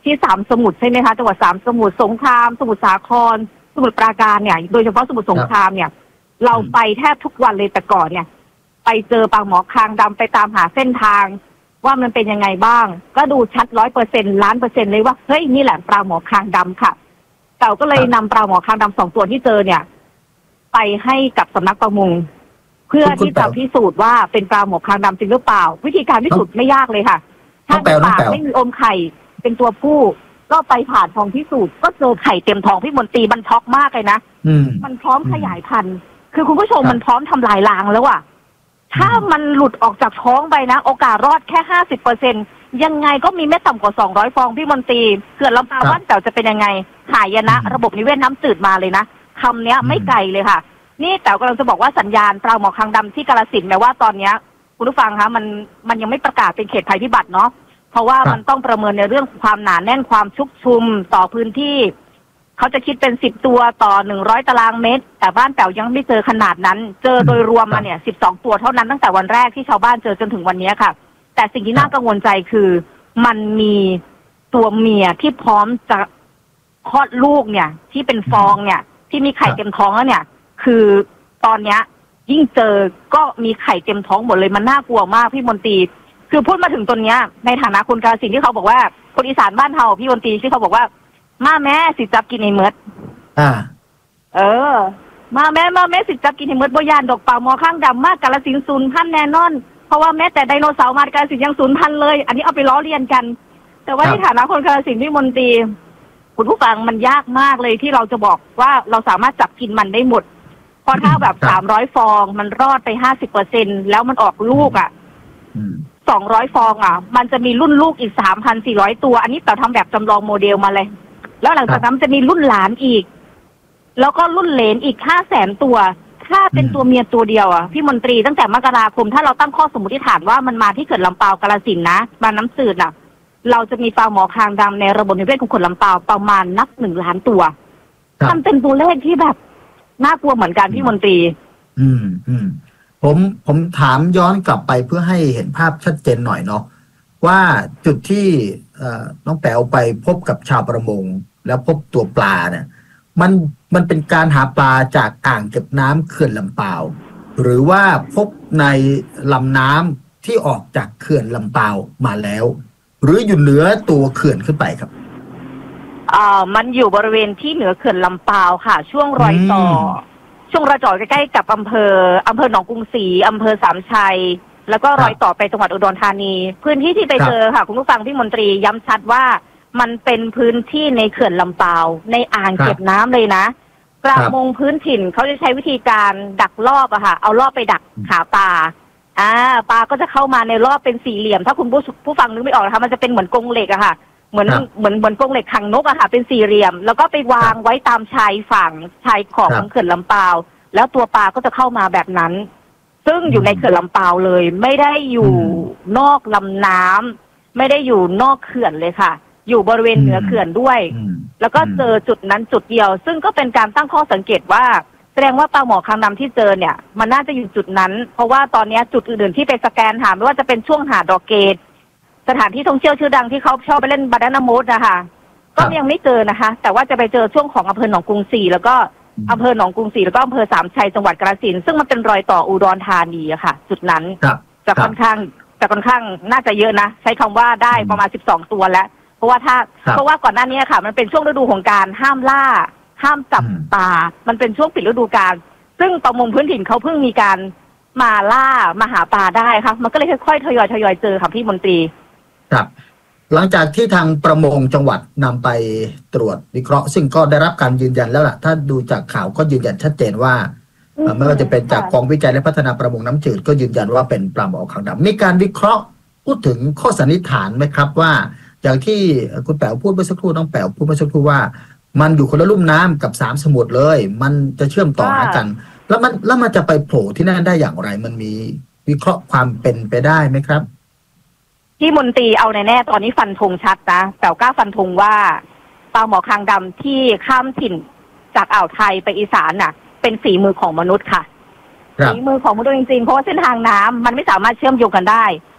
ที่สามสมุทรใช่ไหมคะจังหวัดสามสมุทรสงครามสมุทรสาครสมุทรปราการเนี่ยโดยเฉพาะสมุทรสงครามเนี่ยเราไปแทบทุกวันเลยแต่ก่อนเนี่ยไปเจอปลาหมอคางดำไปตามหาเส้นทางว่ามันเป็นยังไงบ้างก็ดูชัดร้อยเปอร์เซ็นต์ล้านเปอร์เซ็นต์เลยว่าเฮ้ยนี่แหละปลาหมอคางดำค่ะเราก็เลยนำปลาหมอคางดำสองตัวที่เจอเนี่ยไปให้กับสำนักประมงเพื่อที่จะพิสูจน์ว่าเป็นปลาหมอคางดำจริงหรือเปล่าวิธีการพิสูจน์ไม่ยากเลยค่ะถ้าในปากไม่มีอมไข่เป็นตัวผู้ก็ไปผ่านทองพิสูจน์ก็เจอไข่เต็มท้องพี่มนตรีมันช็อกมากเลยนะมันพร้อมขยายพันธุ์คือคุณผู้ชมมันพร้อมทำลายล้างแล้วอะถ้ามันหลุดออกจากท้องไปนะโอกาสรอดแค่ห้าสิบเปอร์เซ็นต์ยังไงก็มีไม่ต่ำกว่าสองร้อยฟองพี่มนตรีเขื่อนลำปาวว่านแป๋วจะเป็นยังไงหายนะระบบนิเวศน้ำจืดมาเลยนะคำเนี้ยไม่ไกลเลยค่ะนี่แป๋วกำลังจะบอกว่าสัญญาณปลาหมอคางดำที่กาฬสินธุ์แม้ว่าตอนเนี้ยคุณผู้ฟังคะมันมันยังไม่ประกาศเป็นเขตภัยพิบัติเนาะเพราะว่ามันต้องประเมินในเรื่องความหนาแน่นความชุกชุมต่อพื้นที่เขาจะคิดเป็นสิบตัวต่อหนึ่งร้อยตารางเมตรแต่บ้านแป๋วยังไม่เจอขนาดนั้นเจอโดยรวมมาเนี่ยสิบสองตัวเท่านั้นตั้งแต่วันแรกที่ชาวบ้านเจอจนถึงวันนี้ค่ะแต่สิ่งที่น่ากังวลใจคือมันมีตัวเมียที่พร้อมจะคลอดลูกเนี่ยที่เป็นฟองเนี่ยที่มีไข่เต็มท้องแล้วเนี่ยคือตอนเนี้ยยิ่งเจอก็มีไข่เต็มท้องหมดเลยมันน่ากลัวมากพี่มนตรีคือพูดมาถึงตรงเนี้ยในฐานะคนกาฬสินธุ์ที่เขาบอกว่าคนอีสานบ้านเฮาพี่มนตรีที่เขาบอกว่ามาแม่สิจับกินไอ้เมดอ่าเออมาแม่มาแม่สิจับกินไอ้เมดบ่ยานดอกปลาหมอข้างดำมากกาฬสินธุ์สูญพันธุ์แน่นอนเพราะว่าแม้แต่ไดโนเสาร์มากาฬสินธุ์ยังสูญพันธุ์เลยอันนี้เอาไปล้อเลียนกันแต่ว่าในฐานะคนกาฬสินธุ์พี่มนตรีคุณผู้ฟังมันยากมากเลยที่เราจะบอกว่าเราสามารถจับกินมันได้หมดพอถ้าแบบสามร้อยฟองมันรอดไปห้าสิบเปอร์เซ็นต์แล้วมันออกลูกอ่ะสองร้อยฟองอ่ะมันจะมีรุ่นลูกอีกสามพันสี่ร้อยตัวอันนี้เราทำแบบจำลองโมเดลมาเลยแล้วหลังจากนั้นจะมีรุ่นหลานอีกแล้วก็รุ่นเหลนอีกห้าแสนตัวถ้าเป็นตัวเมียตัวเดียวอ่ะพี่มนตรีตั้งแต่มกราคมถ้าเราตั้งข้อสมมติฐานว่ามันมาที่เขื่อนลำปาวกาฬสินธุ์นะบ้านน้ำจืดอ่ะเราจะมีปลาหมอคางดำในระบบนิเวศของเขื่อนลำปาวประมาณนับหนึ่งล้านตัวมันเป็นตัวเลขที่แบบน่ากลัวเหมือนกันพี่มนตรีอืมอืมผมผมถามย้อนกลับไปเพื่อให้เห็นภาพชัดเจนหน่อยเนาะว่าจุดที่น้องแป๋วไปพบกับชาวประมงแล้วพบตัวปลาเนี่ยมันมันเป็นการหาปลาจากอ่างเก็บน้ำเขื่อนลำปาวหรือว่าพบในลำน้ำที่ออกจากเขื่อนลำปาวมาแล้วหรืออยู่เหนือตัวเขื่อนขึ้นไปครับอ่ามันอยู่บริเวณที่เหนือเขื่อนลำปาวค่ะช่วงรอยต่อช่วงรอยต่อใกล้ๆกับอำเภออำเภอหนองกรุงศรีอำเภอสามชัยแล้วก็รอยต่อไปจังหวัดอุดรธานีพื้นที่ที่ไปเจอค่ะคุณผู้ฟังพี่มนตรีย้ำชัดว่ามันเป็นพื้นที่ในเขื่อนลำปาวในอ่างเก็บน้ำเลยนะประมงพื้นถิ่นเขาจะใช้วิธีการดักรอบอะค่ะเอารอบไปดักหาปลาอ่าปลาก็จะเข้ามาในรอบเป็นสี่เหลี่ยมถ้าคุณผู้ผู้ฟังนึกไม่ออกนะคะมันจะเป็นเหมือนกรงเหล็กอะค่ะเหมือนเหมือนเหมือนกรงเหล็กขังนกอะค่ะเป็นสี่เหลี่ยมแล้วก็ไปวางไว้ตามชายฝั่งชายขอบของเขื่อนลำปาวแล้วตัวปลาก็จะเข้ามาแบบนั้นซึ่งอยู่ในเขื่อนลำปาวเลยไม่ได้อยู่นอกลำน้ำไม่ได้อยู่นอกเขื่อนเลยค่ะอยู่บริเวณเหนือเขื่อนด้วยแล้วก็เจอจุดนั้นจุดเดียวซึ่งก็เป็นการตั้งข้อสังเกตว่าแสดงว่าปลาหมอคางดำที่เจอเนี่ยมันน่าจะอยู่จุดนั้นเพราะว่าตอนนี้จุดอื่นๆที่ไปสแกนหาไม่ว่าจะเป็นช่วงหาดดอกเกตสถานที่ท่องเที่ยวชื่อดังที่เขาชอบไปเล่นบานาน่าโมดนะคะก็ยังไม่เจอนะคะแต่ว่าจะไปเจอช่วงของอำเภอหนองกรุงศรีแล้วก็อำเภอหนองกรุงศรีแล้วก็อำเภอสามชัยจังหวัดกาฬสินธุ์ซึ่งมันเป็นรอยต่ออุดรธานีอะค่ะจุดนั้นจะค่อนข้างจะค่อนข้างน่าจะเยอะนะใช้คำว่าได้ประมาณสิบสองตัวแล้วเพราะว่าถ้าเพราะว่าก่อนหน้านี้ค่ะมันเป็นช่วงฤดูของการห้ามล่าห้ามจับปลามันเป็นช่วงปิดฤดูกาลซึ่งประมงพื้นถิ่นเขาเพิ่งมีการมาล่ามาหาปลาได้ค่ะมันก็เลยค่อยๆทยอยทยอยเจอค่ะพี่มนตรีครับหลังจากที่ทางประมงจังหวัดนำไปตรวจวิเคราะห์ซึ่งก็ได้รับการยืนยันแล้วล่ะถ้าดูจากข่าวก็ยืนยันชัดเจนว่าไม่ว่าจะเป็นจากกองวิจัยและพัฒนาประมงน้ำจืดก็ยืนยันว่าเป็นปลาหมอคางดำมีการวิเคราะห์พูดถึงข้อสันนิษฐานไหมครับว่าอย่างที่คุณแป๋วพูดเมื่อสักครู่น้องแป๋วพูดเมื่อสักครู่ว่ามันอยู่คนละลุ่มน้ำกับสามสมุทรเลยมันจะเชื่อมต่อหากันแล้วมันแล้วมันจะไปโผล่ที่นั่นได้อย่างไรมันมีวิเคราะห์ความเป็นไปได้ไหมครับที่มนตรีเอาแน่ๆตอนนี้ฟันธงชัดนะแต่กล้าฟันธงว่าปลาหมอคางดำที่ข้ามถิ่นจากอ่าวไทยไปอีสานน่ะเป็นฝีมือของมนุษย์ค่ะฝีมือของมนุษย์จริงๆเพราะว่าเส้นทางน้ำมันไม่สามารถเชื่อมโยงกันได้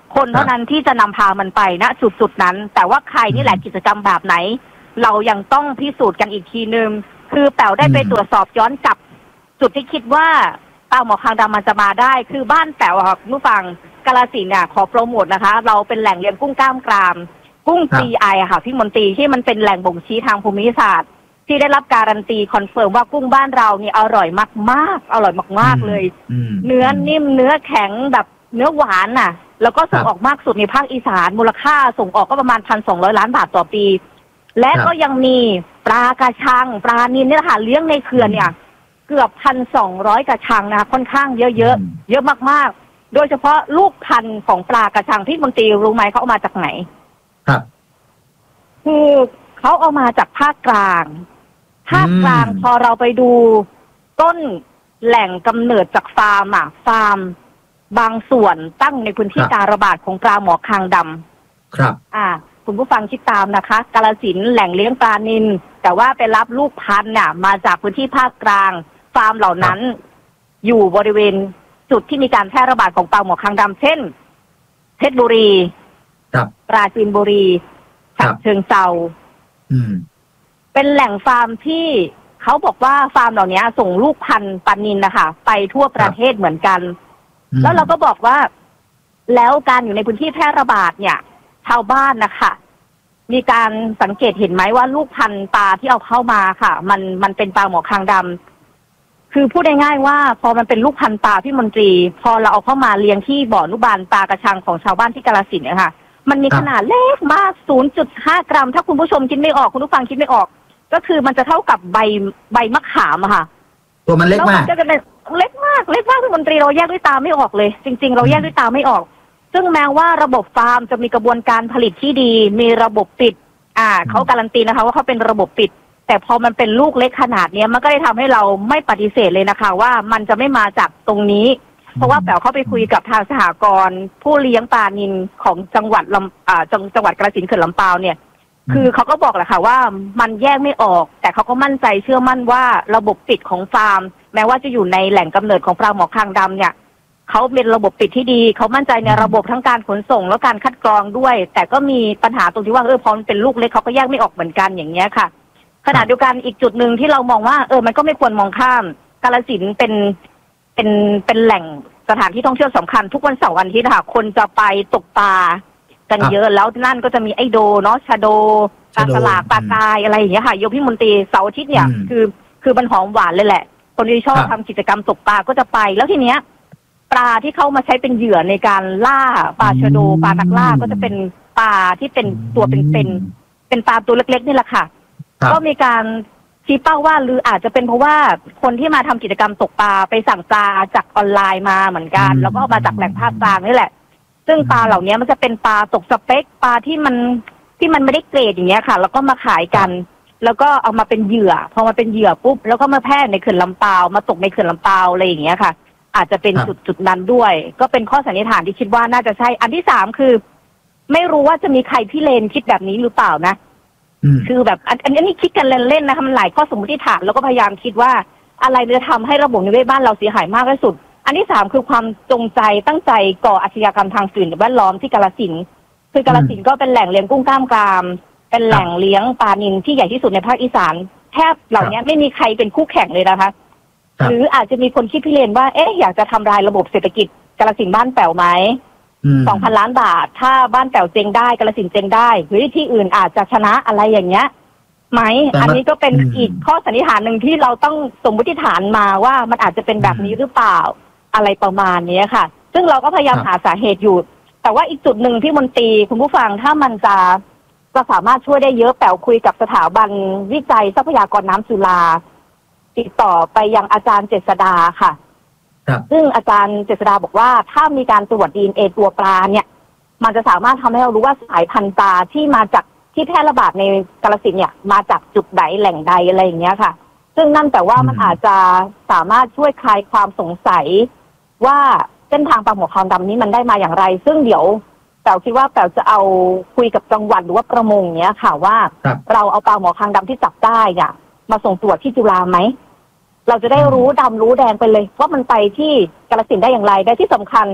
คนเท่านั้นที่จะนำพามันไปณจุดๆนั้นแต่ว่าใครนี่แหละกิจกรรมแบบไหนเรายังต้องพิสูจน์กันอีกทีนึงคือแป๋วได้ไปตรวจสอบย้อนกลับจุดที่คิดว่าปลาหมอคางดำมันจะมาได้คือบ้านแป๋วค่ะผู้ฟังกาฬสินธุ์เนี่ยขอโปรโมทนะคะเราเป็นแหล่งเลี้ยงกุ้งกล้ามกรามกุ้ง จี ไอ อะค่ะพี่มนตรีที่มันเป็นแหล่งบ่งชี้ทางภูมิศาสตร์ที่ได้รับการันตีคอนเฟิร์มว่ากุ้งบ้านเรานี่อร่อยมากๆอร่อยมากๆเลยเนื้อนิ่มเนื้อแข็งแบบเนื้อหวานน่ะแล้วก็ส่งออกมากสุดในภาคอีสานมูลค่าส่งออกก็ประมาณ พันสองร้อย ล้านบาทต่อปีและก็ยังมีปลากระชังปลานิลเนี่ยค่ะเลี้ยงในเขื่อนเนี่ยเกือบ พันสองร้อย กระชังนะค่อนข้างเยอะๆ เยอะมากๆโดยเฉพาะลูกพันธุ์ของปลากระชังพี่มนตรีรู้ไหมเขาเอามาจากไหนครับคือเขาเอามาจากภาคกลางภาคกลางพอเราไปดูต้นแหล่งกำเนิดจากฟาร์มอ่ะฟาร์มบางส่วนตั้งในพื้นที่การระบาดของปลาหมอคางดำครับอ่าคุณผู้ฟังคิดตามนะคะกาฬสินธุ์แหล่งเลี้ยงปลานิลแต่ว่าไปรับลูกพันธุ์เนี่ยมาจากพื้นที่ภาคกลางฟาร์มเหล่านั้นอยู่บริเวณจุดที่มีการแพร่ระบาดของปลาหมอคางดำเช่นเพชรบุรีปราจีนบุรีฉะเชิงเทราเป็นแหล่งฟาร์มที่เขาบอกว่าฟาร์มเหล่านี้ส่งลูกพันธุ์ปลานิลนะคะไปทั่วประเทศเหมือนกันแล้วเราก็บอกว่าแล้วการอยู่ในพื้นที่แพร่ระบาดเนี่ยชาวบ้านนะคะมีการสังเกตเห็นไหมว่าลูกพันธุ์ปลาที่เอาเข้ามาค่ะมันมันเป็นปลาหมอคางดำคือพูดง่ายๆว่าพอมันเป็นลูกพันธุ์ปลาพี่มนตรีพอเราเอาเข้ามาเลี้ยงที่บ่อนุบาลปลากระชังของชาวบ้านที่กาฬสินธุ์เนี่ยค่ะมันมีขนาดเล็กมาก ศูนย์จุดห้า กรัมถ้าคุณผู้ชมคิดไม่ออกคุณผู้ฟังคิดไม่ออกก็คือมันจะเท่ากับใบใบมะขามอะค่ะตัวมันเล็กมากก็จะเป็นเล็กมากเล็กมากพี่มนตรีเราแยกด้วยตาไม่ออกเลยจริงๆเราแยกด้วยตาไม่ออกซึ่งแม้ว่าระบบฟาร์มจะมีกระบวนการผลิตที่ดีมีระบบปิดอ่าเขาการันตีนะคะว่าเขาเป็นระบบปิดแต่พอมันเป็นลูกเล็กขนาดนี้มันก็ได้ทำให้เราไม่ปฏิเสธเลยนะคะว่ามันจะไม่มาจากตรงนี้เพราะว่าแป๋วเข้าไปคุยกับทางสหกรณ์ผู้เลี้ยงปลานิลของจังหวัดลำอ่าจังจังหวัดกาฬสินธุ์เขื่อนลำปาวเนี่ยคือเขาก็บอกแหละค่ะว่ามันแยกไม่ออกแต่เขาก็มั่นใจเชื่อมั่นว่าระบบปิดของฟาร์มแม้ว่าจะอยู่ในแหล่งกำเนิดของปลาหมอคางดำเนี่ยเขาเป็นระบบปิดที่ดีเขามั่นใจในระบบทั้งการขนส่งและการคัดกรองด้วยแต่ก็มีปัญหาตรงที่ว่าเออพอมันเป็นลูกเล็กเขาก็แยกไม่ออกเหมือนกันอย่างเงี้ยค่ะขณะเดียวกันอีกจุดหนึ่งที่เรามองว่าเออมันก็ไม่ควรมองข้ามกาฬสินธุ์เป็นเป็นเป็นแหล่งสถานที่ท่องเที่ยวสำคัญทุกวันเสาร์วันอาทิตย์ค่ะคนจะไปตกปลากันเยอะแล้วนั่นก็จะมีไอโดเนาะชาโดปลาสลากปลากายอะไรอย่างเงี้ยค่ะโยมพี่มนตรีเสาร์อาทิตย์เนี่ยคือคือมันหอมหวานเลยแหละคนที่ชอบทำกิจกรรมตกปลาก็จะไปแล้วทีเนี้ยปลาที่เข้ามาใช้เป็นเหยื่อในการล่าปลาชาโดปลานักล่าก็จะเป็นปลาที่เป็นตัวเป็นๆเป็นปลาตัวเล็กๆนี่แหละค่ะก็มีการชี้เป้าว่าหรืออาจจะเป็นเพราะว่าคนที่มาทำกิจกรรมตกปลาไปสั่งปลาจากออนไลน์มาเหมือนกันแล้วก็เอามาจากแหล่งภาคกลางนี่แหละซึ่งปลาเหล่านี้มันจะเป็นปลาตกสเปคปลาที่มันที่มันไม่ได้เกรดอย่างเงี้ยค่ะแล้วก็มาขายกันแล้วก็เอามาเป็นเหยื่อพอมาเป็นเหยื่อปุ๊บแล้วก็มาแพร่ในเขื่อนลำปาวมาตกในเขื่อนลำปาวอะไรอย่างเงี้ยค่ะอาจจะเป็นจุดจุดนั้นด้วยก็เป็นข้อสันนิษฐานที่คิดว่าน่าจะใช่อันที่สามคือไม่รู้ว่าจะมีใครพี่เลนคิดแบบนี้หรือเปล่านะคือแบบอันอันนี้คิดกันเล่นๆนะคะมันหลายข้อสมมติฐานแล้วก็พยายามคิดว่าอะไรจะทำให้ระบบนิเวศบ้านเราเสียหายมากที่สุดอันที่สามคือความจงใจตั้งใจก่ออาชญากรรมทางสิ่งแวดล้อมที่กาฬสินธุ์คือกาฬสินธุ์ก็เป็นแหล่งเลี้ยงกุ้งกล้ามกรามเป็นแหล่งเลี้ยงปลานิลที่ใหญ่ที่สุดในภาคอีสานแทบเหล่านี้ไม่มีใครเป็นคู่แข่งเลยนะคะหรืออาจจะมีคนคิดพิเรนว่าเอ๊ะอยากจะทำลายระบบเศรษฐกิจกาฬสินธุ์บ้านแป๋วไหมสองพันล้านบาทถ้าบ้านแป๋วเจ๊งได้กาฬสินธุ์เจ๊งได้หรือที่อื่นอาจจะชนะอะไรอย่างเงี้ยไหมอันนี้ก็เป็นอีกข้อสันนิษฐานหนึ่งที่เราต้องสมมติฐานมาว่ามันอาจจะเป็นแบบนี้หรือเปล่าอะไรประมาณนี้ค่ะซึ่งเราก็พยายามหาสาเหตุอยู่แต่ว่าอีกจุดหนึ่งที่มนตรีคุณผู้ฟังถ้ามันจะจะสามารถช่วยได้เยอะแป๋วคุยกับสถาบันวิจัยทรัพยากรน้ำจุฬาติดต่อไปยังอาจารย์เจษฎาค่ะซึ่งอาจารย์เจษฎาบอกว่าถ้ามีการตรวจ ดี เอ็น เอ ตัวปลาเนี่ยมันจะสามารถทำให้เรารู้ว่าสายพันธุ์ปลาที่มาจากที่แพร่ระบาดในกาฬสินธุ์เนี่ยมาจากจุดใดแหล่งใดอะไรอย่างเงี้ยค่ะซึ่งนั่นแต่ว่ามันอาจจะสามารถช่วยคลายความสงสัยว่าเส้นทางปลาหมอคางดำนี้มันได้มาอย่างไรซึ่งเดี๋ยวแป๋วคิดว่าแป๋วจะเอาคุยกับจังหวัดหรือว่าประมงเนี้ยค่ะว่าเราเอาปลาหมอคางดำที่จับได้เนี่ยมาส่งตรวจที่จุฬาไหมเราจะได้รู้ดำรู้แดงไปเลยว่ามันไปที่กาฬสินธุ์ได้อย่างไรได้ที่สำคัญ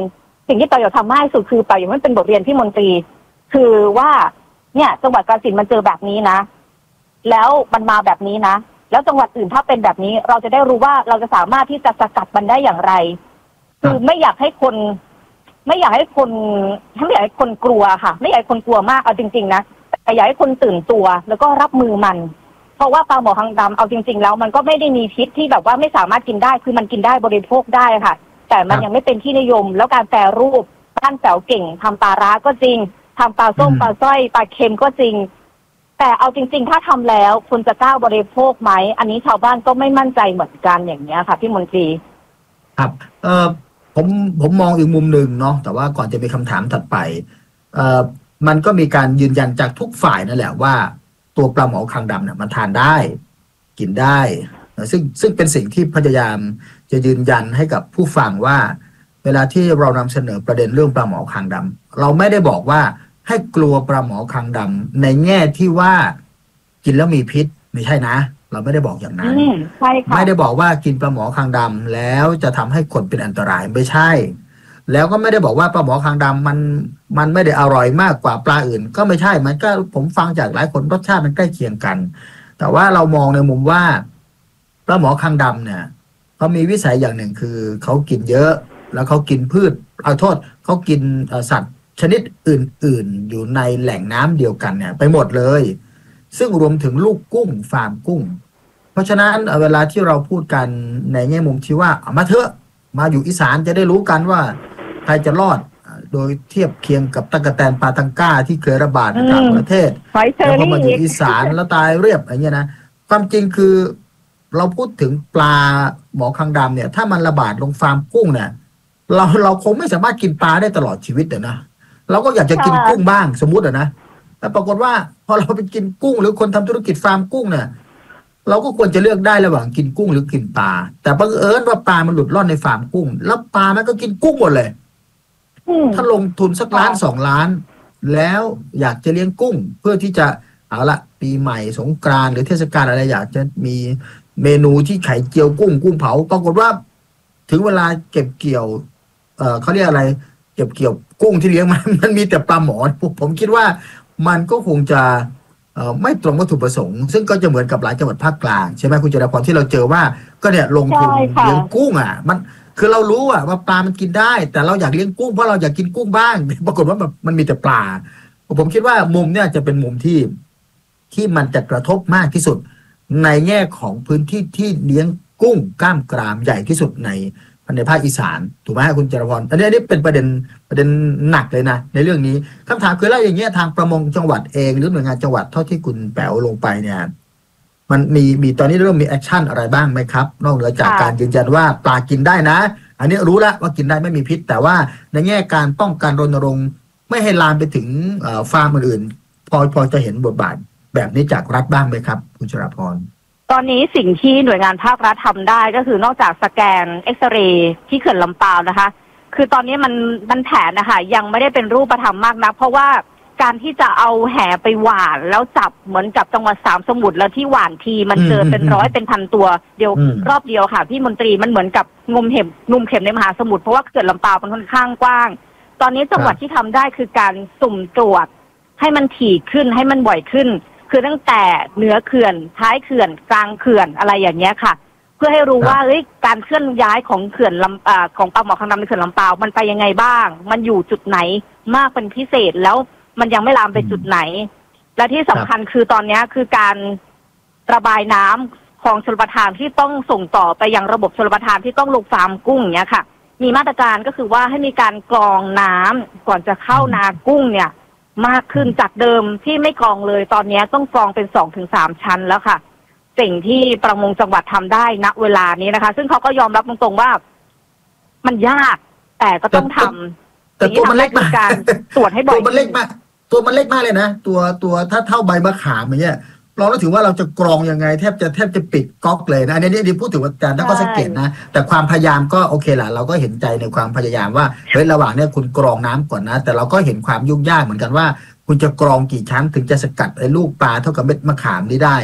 สิ่งที่เปาอยากทำมากที่สุดคือเปาอยากให้เป็นบทเรียนที่มนตรีคือว่าเนี่ยจังหวัดกาฬสินธุ์มันเจอแบบนี้นะแล้วมันมาแบบนี้นะแล้วจังหวัดอื่นถ้าเป็นแบบนี้เราจะได้รู้ว่าเราจะสามารถที่จะสกัดมันได้อย่างไรคือไม่อยากให้คนไม่อยากให้คนไม่อยากให้คนกลัวค่ะไม่อยากให้คนกลัวมากเอาจริงๆนะแต่อยากให้คนตื่นตัวแล้วก็รับมือมันเพราะว่าปลาหมอคางดำเอาจริงๆแล้วมันก็ไม่ได้มีพิษที่แบบว่าไม่สามารถกินได้คือมันกินได้บริโภคได้ค่ะแต่มันยังไม่เป็นที่นิยมแล้วการแปรรูปบ้านแป๋วเก่งทำปลาร้าก็จริงทำปลาส้มปลาสร้อยปลาเค็มก็จริงแต่เอาจริงๆถ้าทำแล้วคุณจะกล้าบริโภคไหมอันนี้ชาวบ้านก็ไม่มั่นใจเหมือนกันอย่างเนี้ยค่ะพี่มนตรีครับเอ่อผมผมมองอีกมุมหนึ่งเนาะแต่ว่าก่อนจะมีคำถามถัดไปเอ่อมันก็มีการยืนยันจากทุกฝ่ายนั่นแหละว่าตัวปลาหมอคางดำเนี่ยมันทานได้กินได้ซึ่งซึ่งเป็นสิ่งที่พยายามจะยืนยันให้กับผู้ฟังว่าเวลาที่เรานำเสนอประเด็นเรื่องปลาหมอคางดำเราไม่ได้บอกว่าให้กลัวปลาหมอคางดำในแง่ที่ว่ากินแล้วมีพิษไม่ใช่นะเราไม่ได้บอกอย่างนั้นไม่ได้บอกว่ากินปลาหมอคางดำแล้วจะทำให้คนเป็นอันตรายไม่ใช่แล้วก็ไม่ได้บอกว่าปลาหมอคางดำมันมันไม่ได้อร่อยมากกว่าปลาอื่นก็ไม่ใช่มันก็ผมฟังจากหลายคนรสชาติมันใกล้เคียงกันแต่ว่าเรามองในมุมว่าปลาหมอคางดำเนี่ยเขามีวิสัยอย่างหนึ่งคือเขากินเยอะแล้วเขากินพืชเอาโทษเขากินสัตว์ชนิดอื่นๆอยู่ในแหล่งน้ำเดียวกันเนี่ยไปหมดเลยซึ่งรวมถึงลูกกุ้งฟาร์มกุ้งเพราะฉะนั้นเวลาที่เราพูดกันในแง่มุมที่ว่ามาเถอะมาอยู่อีสานจะได้รู้กันว่าใครจะรอดโดยเทียบเคียงกับตะกแตนปาตังก้าที่เคยระบาดในต่างประเทศแล้วก็มาอยู่อีสานแล้วตายเรียบอย่างเงี้ยนะความจริงคือเราพูดถึงปลาหมอคางดำเนี่ยถ้ามันระบาดลงฟาร์มกุ้งเนี่ยเราเราคงไม่สามารถกินปลาได้ตลอดชีวิตเดี๋ยวนะเราก็อยากจะกินกุ้งบ้างสมมุติอะนะแต่ปรากฏว่าพอเราไปกินกุ้งหรือคนทำธุรกิจฟาร์มกุ้งเนี่ยเราก็ควรจะเลือกได้ระหว่างกินกุ้งหรือกินปลาแต่บังเอิญว่าปลามันหลุดร่อนในฟาร์มกุ้งแล้วปลามันก็กินกุ้งหมดเลยถ้าลงทุนสักล้านสองล้านแล้วอยากจะเลี้ยงกุ้งเพื่อที่จะเอาละปีใหม่สงกรานต์หรือเทศกาลอะไรอยากจะมีเมนูที่ไข่เจียวกุ้งกุ้งเผาปรากฏว่าถึงเวลาเก็บเกี่ยวเอ่อเขาเรียกอะไรเก็บเกี่ยวกุ้งที่เลี้ยงมันมันมีแต่ปลาหมอผมคิดว่ามันก็คงจะเอ่อไม่ตรงวัตถุประสงค์ซึ่งก็จะเหมือนกับหลายจังหวัดภาคกลางใช่ไหมคุณจราพรที่เราเจอว่าก็เนี่ยลงทุนเลี้ยงกุ้งอ่ะมันคือเรารู้อ่ะว่าปลามันกินได้แต่เราอยากเลี้ยงกุ้งเพราะเราอยากกินกุ้งบ้างปรากฏว่าแบบมันมีแต่ปลาผมคิดว่ามุมเนี่ยจะเป็นมุมที่ที่มันจะกระทบมากที่สุดในแง่ของพื้นที่ที่เลี้ยงกุ้งกล้ามกรามใหญ่ที่สุดในในภาคอีสานถูกไหมคุณจรพรอันนี้อันนี้เป็นประเด็นประเด็นหนักเลยนะในเรื่องนี้คำถามคือแล้วอย่างเงี้ยทางประมงจังหวัดเองหรือหน่วยงานจังหวัดเท่าที่คุณแป๋วลงไปเนี่ยมันมีมีตอนนี้เริ่มมีแอคชั่นอะไรบ้างไหมครับนอกเหนือจากการยืนยันว่าปลากินได้นะอันนี้รู้แล้วว่ากินได้ไม่มีพิษแต่ว่าในแง่การป้องกันรณรงค์ไม่ให้ลามไปถึงฟาร์มอื่นๆพอพอจะเห็นบทบาทแบบนี้จากรัฐบ้างไหมครับคุณจราพรตอนนี้สิ่งที่หน่วยงานภาครัฐทำได้ก็คือนอกจากสแกนเอ็กซเรย์ที่เขื่อนลำปาวนะคะคือตอนนี้มันมันแผนนะคะยังไม่ได้เป็นรูปธรรมมากนักเพราะว่าการที่จะเอาแห่ไปหว่านแล้วจับเหมือนกับจังหวัดสามสมุทรแล้วที่หว่านทีมันเจอเป็นร้อยเป็นพันตัวเดียวรอบเดียวค่ะพี่มนตรีมันเหมือนกับงมเห็บงมเข็มในมหาสมุทรเพราะว่าเขื่อนลำปาวมันค่อนข้างกว้างตอนนี้จังหวัดที่ทำได้คือการสุ่มตรวจให้มันถี่ขึ้นให้มันบ่อยขึ้นคือตั้งแต่เหนือเขื่อนท้ายเขื่อนกลางเขื่อนอะไรอย่างเงี้ยค่ะเพื่อให้รู้ว่าเอ้ยการเคลื่อนย้ายของเขื่อนลำอ่าของปลาหมอคางดำในเขื่อนลำปาวมันไปยังไงบ้างมันอยู่จุดไหนมากเป็นพิเศษแล้วมันยังไม่ลามไปจุดไหนและที่สำคัญคือตอนนี้คือการระบายน้ำของชลประทานที่ต้องส่งต่อไปยังระบบชลประทานที่ต้องลงฟาร์มกุ้งเนี้ยค่ะมีมาตรการก็คือว่าให้มีการกรองน้ำก่อนจะเข้านากุ้งเนี่ยมากขึ้นจากเดิมที่ไม่กรองเลยตอนนี้ต้องกรองเป็นสองถึงสามชั้นแล้วค่ะสิ่งที่ประมงจังหวัดทำได้ณเวลานี้นะคะซึ่งเขาก็ยอมรับตรงๆว่ามันยากแต่ก็ต้องทำแต่ตัวมันเล็กมากการตรวจให้บ่อยตัวมันเล็กมากตัวมันเล็กมากเลยนะตัวตัวถ้าเท่าใบมะขามอย่างเงี้ยเราก็ถือว่าเราจะกรองยังไงแทบจะแทบจะปิดก๊อกเลยนะอันนี้นี่พูดถึงว่าการตั้งข้อสังเกตนะแต่ความพยายามก็โอเคแหละเราก็เห็นใจในความพยายามว่าเฮ้ยระหว่างเนี้ยคุณกรองน้ำก่อนนะแต่เราก็เห็นความยุ่งยากเหมือนกันว่าคุณจะกรองกี่ชั้นถึงจะสกัดไอ้ลูกปลาเท่ากับเม็ดมะขามนี้ได้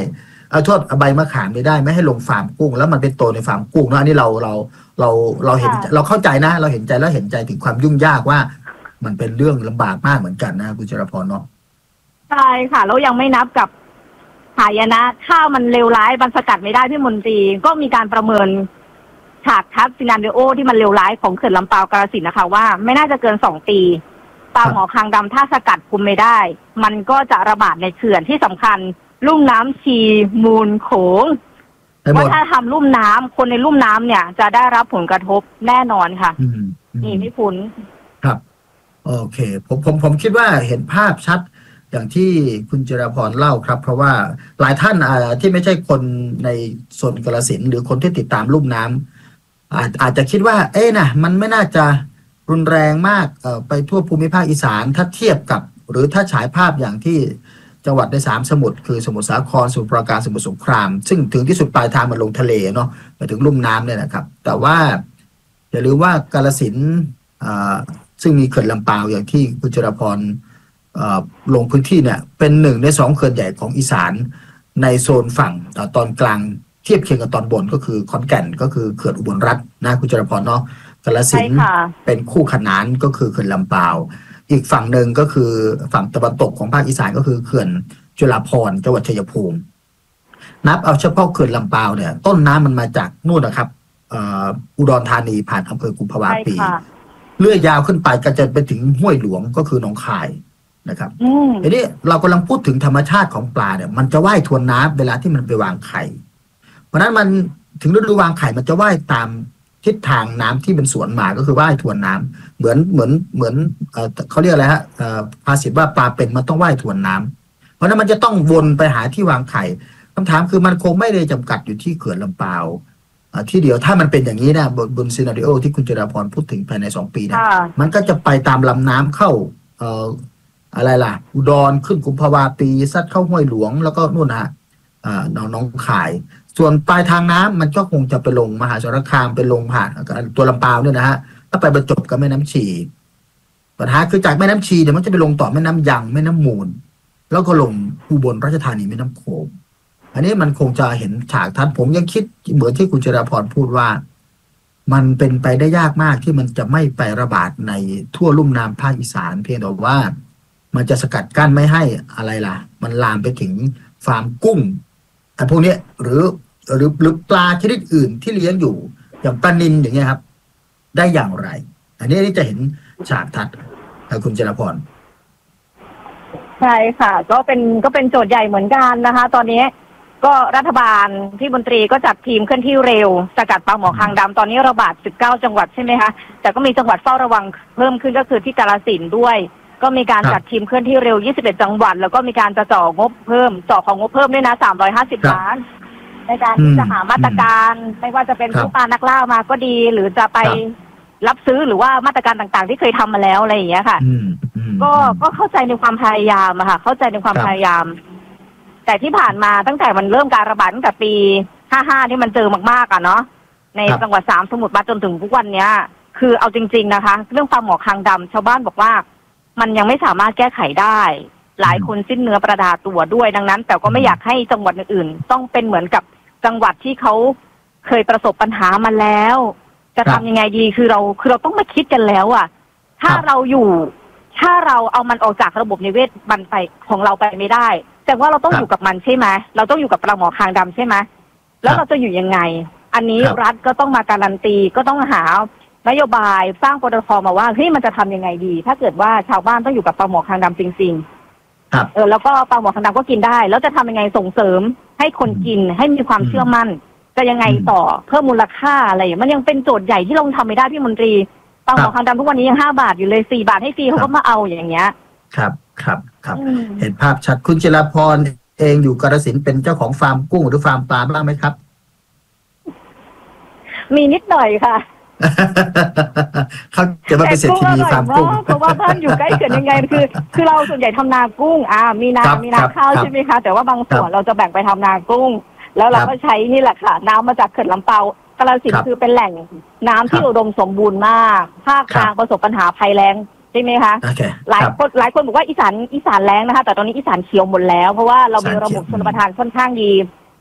เอาโทษใบมะขามไม่ได้ไม่ให้ลงฟาร์มกุ้งแล้วมันเป็นโตในฟาร์มกุ้งเนาะอันนี้เราเราเราเราเห็นเราเข้าใจนะเราเห็นใจแล้วเห็นใจถึงความยุ่งยากว่ามันเป็นเรื่องลำบากมากเหมือนกันนะคุณจรพรเนาะใช่ค่ะแล้วยังไม่นับกับหายนะถ้ามันเลวร้ายมันสกัดไม่ได้พี่มนตรีก็มีการประเมินฉากทัศน์ซีนาริโอที่มันเลวร้ายของเขื่อนลำปาวกาฬสินธุ์นะคะว่าไม่น่าจะเกินสองปีปลาหมอคางดำถ้าสกัดคุมไม่ได้มันก็จะระบาดในเขื่อนที่สำคัญลุ่มน้ำชีมูลโขงว่าถ้าทำลุ่มน้ำคนในลุ่มน้ำเนี่ยจะได้รับผลกระทบแน่นอนค่ะนี่ไม่พ้นครับโอเคผมผมผมคิดว่าเห็นภาพชัดอย่างที่คุณจรพรเล่าครับเพราะว่าหลายท่านที่ไม่ใช่คนในโซนกาฬสินธุ์หรือคนที่ติดตามลุ่มน้ำอาจอาจจะคิดว่าเอ๊ะนะมันไม่น่าจะรุนแรงมากไปทั่วภูมิภาคอีสานถ้าเทียบกับหรือถ้าฉายภาพอย่างที่จังหวัดในสามสมุทรคือสมุทรสาครสมุทรปราการสมุทรสงครามซึ่งถึงที่สุดปลายทางมันลงทะเลเนาะไปถึงลุ่มน้ำเนี่ยนะครับแต่ว่าอย่าลืมว่ากาฬสินธุ์ซึ่งมีเขื่อนลำปาวอย่างที่คุณจรพรลงพื้นที่เนี่ยเป็นหนึ่งในสองเขื่อนใหญ่ของอีสานในโซนฝั่งตอนกลางเทียบเคียงกับตอนบนก็คือขอนแก่นก็คือเขื่อนอุบลรัตน์นะคุณจรพรเนาะกาฬสินธุ์เป็นคู่ขนานก็คือเขื่อนลำปาวอีกฝั่งหนึ่งก็คือฝั่งตะวันตกของภาคอีสานก็คือเขื่อนจุฬาภรณ์จังหวัดชัยภูมินับเอาเฉพาะเขื่อนลำปาวเนี่ยต้นน้ำมันมาจากนู่นนะครับอุดรธานีผ่านอำเภอกุมภาวะปีเลื่อยยาวขึ้นไปก็จะไปถึงห้วยหลวงก็คือหนองคายนะครับทีนี้เรากำลังพูดถึงธรรมชาติของปลาเนี่ยมันจะว่ายทวนน้ำเวลาที่มันไปวางไข่เพราะนั้นมันถึงฤดูวางไข่มันจะว่ายตามทิศทางน้ำที่เป็นสวนมาก็คือว่ายทวนน้ำเหมือนเหมือนเหมือนเอ่อเขาเรียกอะไรฮะเอ่อภาษิตว่าปลาเป็นมันต้องว่ายทวนน้ำเพราะนั้นมันจะต้องวนไปหาที่วางไข่คำถามคือมันคงไม่ได้จำกัดอยู่ที่เขื่อนลำปาวที่เดียวถ้ามันเป็นอย่างนี้นะบนบนซีนาริโอที่คุณจราพรพูดถึงภายในสองปีนะมันก็จะไปตามลำน้ำเข้าเอ่ออะไรล่ะอุดรขึ้นกุมภาวะปีซัดเข้าห้วยหลวงแล้วก็นู่นนะอ่าน้องน้องขายส่วนปลายทางน้ำมันก็คงจะไปลงมหาสารคามไปลงผ่านตัวลำปาวเนี่ยนะฮะถ้าไปบรรจบกับแม่น้ำชีปัญหาคือจากแม่น้ำชีเนี่ยมันจะไปลงต่อแม่น้ำยังแม่น้ำมูลแล้วก็ลงอุบลราชธานีแม่น้ำโขงอันนี้มันคงจะเห็นฉากทัศน์ผมยังคิดเหมือนที่คุณจราพรพูดว่ามันเป็นไปได้ยากมากที่มันจะไม่ไประบาดในทั่วลุ่มน้ำภาคอีสานเพียงแต่ว่ามันจะสกัดกั้นไม่ให้อะไรล่ะมันลามไปถึงฟาร์มกุ้งไอ้พวกนี้หรือหรือหรือปลาชนิดอื่นที่เลี้ยงอยู่อย่างปลานิลอย่างเงี้ยครับได้อย่างไรอันนี้นี่จะเห็นฉากทัศน์คุณจราพรใช่ค่ะก็เป็นก็เป็นโจทย์ใหญ่เหมือนกันนะคะตอนนี้ก็รัฐบาลที่มนตรีก็จัดทีมเคลื่อนที่เร็วสกัดปลาหมอคางดำตอนนี้ระบาดสิบเก้าจังหวัดใช่ไหมคะแต่ก็มีจังหวัดเฝ้าระวังเพิ่มขึ้นก็คือที่กาฬสินธุ์ด้วยก็มีการจัดทีมเคลื่อนที่เร็วยี่สิบเอ็ดจังหวัดแล้วก็มีการจะจ่องบเพิ่มจ่อของงบเพิ่มด้วยนะสามร้อยห้าสิบล้านในการที่จะหามาตรการไม่ว่าจะเป็นผู้ปลานักล่ามาก็ดีหรือจะไปรับซื้อหรือว่ามาตรการต่างๆที่เคยทำมาแล้วอะไรอย่างเงี้ยค่ะก็ก็เข้าใจในความพยายามอะค่ะเข้าใจในความพยายามแต่ที่ผ่านมาตั้งแต่มันเริ่มการระบาดตั้งแต่ปีห้าห้าที่มันเจอมากๆอะเนาะในจังหวัดสามสมุทรมาจนถึงทุกวันเนี้ยคือเอาจริงๆนะคะเรื่องปลาหมอคางดำชาวบ้านบอกว่ามันยังไม่สามารถแก้ไขได้หลายคนสิ้นเนื้อประดาตัวด้วยดังนั้นแต่ก็ไม่อยากให้จังหวัดอื่นๆต้องเป็นเหมือนกับจังหวัดที่เขาเคยประสบปัญหามาแล้วจะทำยังไงดีคือเราคือเราต้องมาคิดกันแล้วอ่ะถ้าเราอยู่ถ้าเราเอามันออกจากระบบนิเวศมันไปของเราไปไม่ได้แต่ว่าเราต้องอยู่กับมันใช่ไหมเราต้องอยู่กับปลาหมอคางดำใช่ไหมแล้วเราจะอยู่ยังไงอันนี้รัฐก็ต้องมาการันตีก็ต้องหานโยบายสร้างปตท.มาว่าเฮ้ยมันจะทำยังไงดีถ้าเกิดว่าชาวบ้านต้องอยู่กับปลาหมอคางดำจริงๆครับเออแล้วก็ปลาหมอคางดำก็กินได้แล้วจะทำยังไงส่งเสริมให้คนกินให้มีความเชื่อมั่นจะยังไงต่อเพิ่มมูลค่าอะไรมันยังเป็นโจทย์ใหญ่ที่เราทำไม่ได้พี่มนตรีปลาหมอคางดำทุกวันนี้ยังห้าบาทอยู่เลยสี่บาทให้ฟรีเขาก็มาเอาอย่างเงี้ยครับครับครับเห็นภาพชัดคุณจิรพรเองอยู่กาฬสินธุ์เป็นเจ้าของฟาร์มกุ้งหรือฟาร์มปลาบ้างไหมครับมีนิดหน่อยค่ะเขาจะมาเป็นเศรษฐีฟาร์มกุ้งเพราะว่าบ้านอยู่ใกล้เขื่อนยังไงคือคือเราส่วนใหญ่ทำนากุ้งอ่ามีนามีนาข้าวใช่ไหมคะแต่ว่าบางส่วนเราจะแบ่งไปทำนากุ้งแล้วเราก็ใช้นี่แหละค่ะน้ำมาจากเขื่อนลำเปากาฬสินธุ์คือเป็นแหล่งน้ำที่อุดมสมบูรณ์มากภาคกลางประสบปัญหาภัยแล้งใช่ไหมคะหลายคนหลายคนบอกว่าอีสานอีสานแล้งนะคะแต่ตอนนี้อีสานเขียวหมดแล้วเพราะว่าเรามีระบบชลประทานค่อนข้างดีจ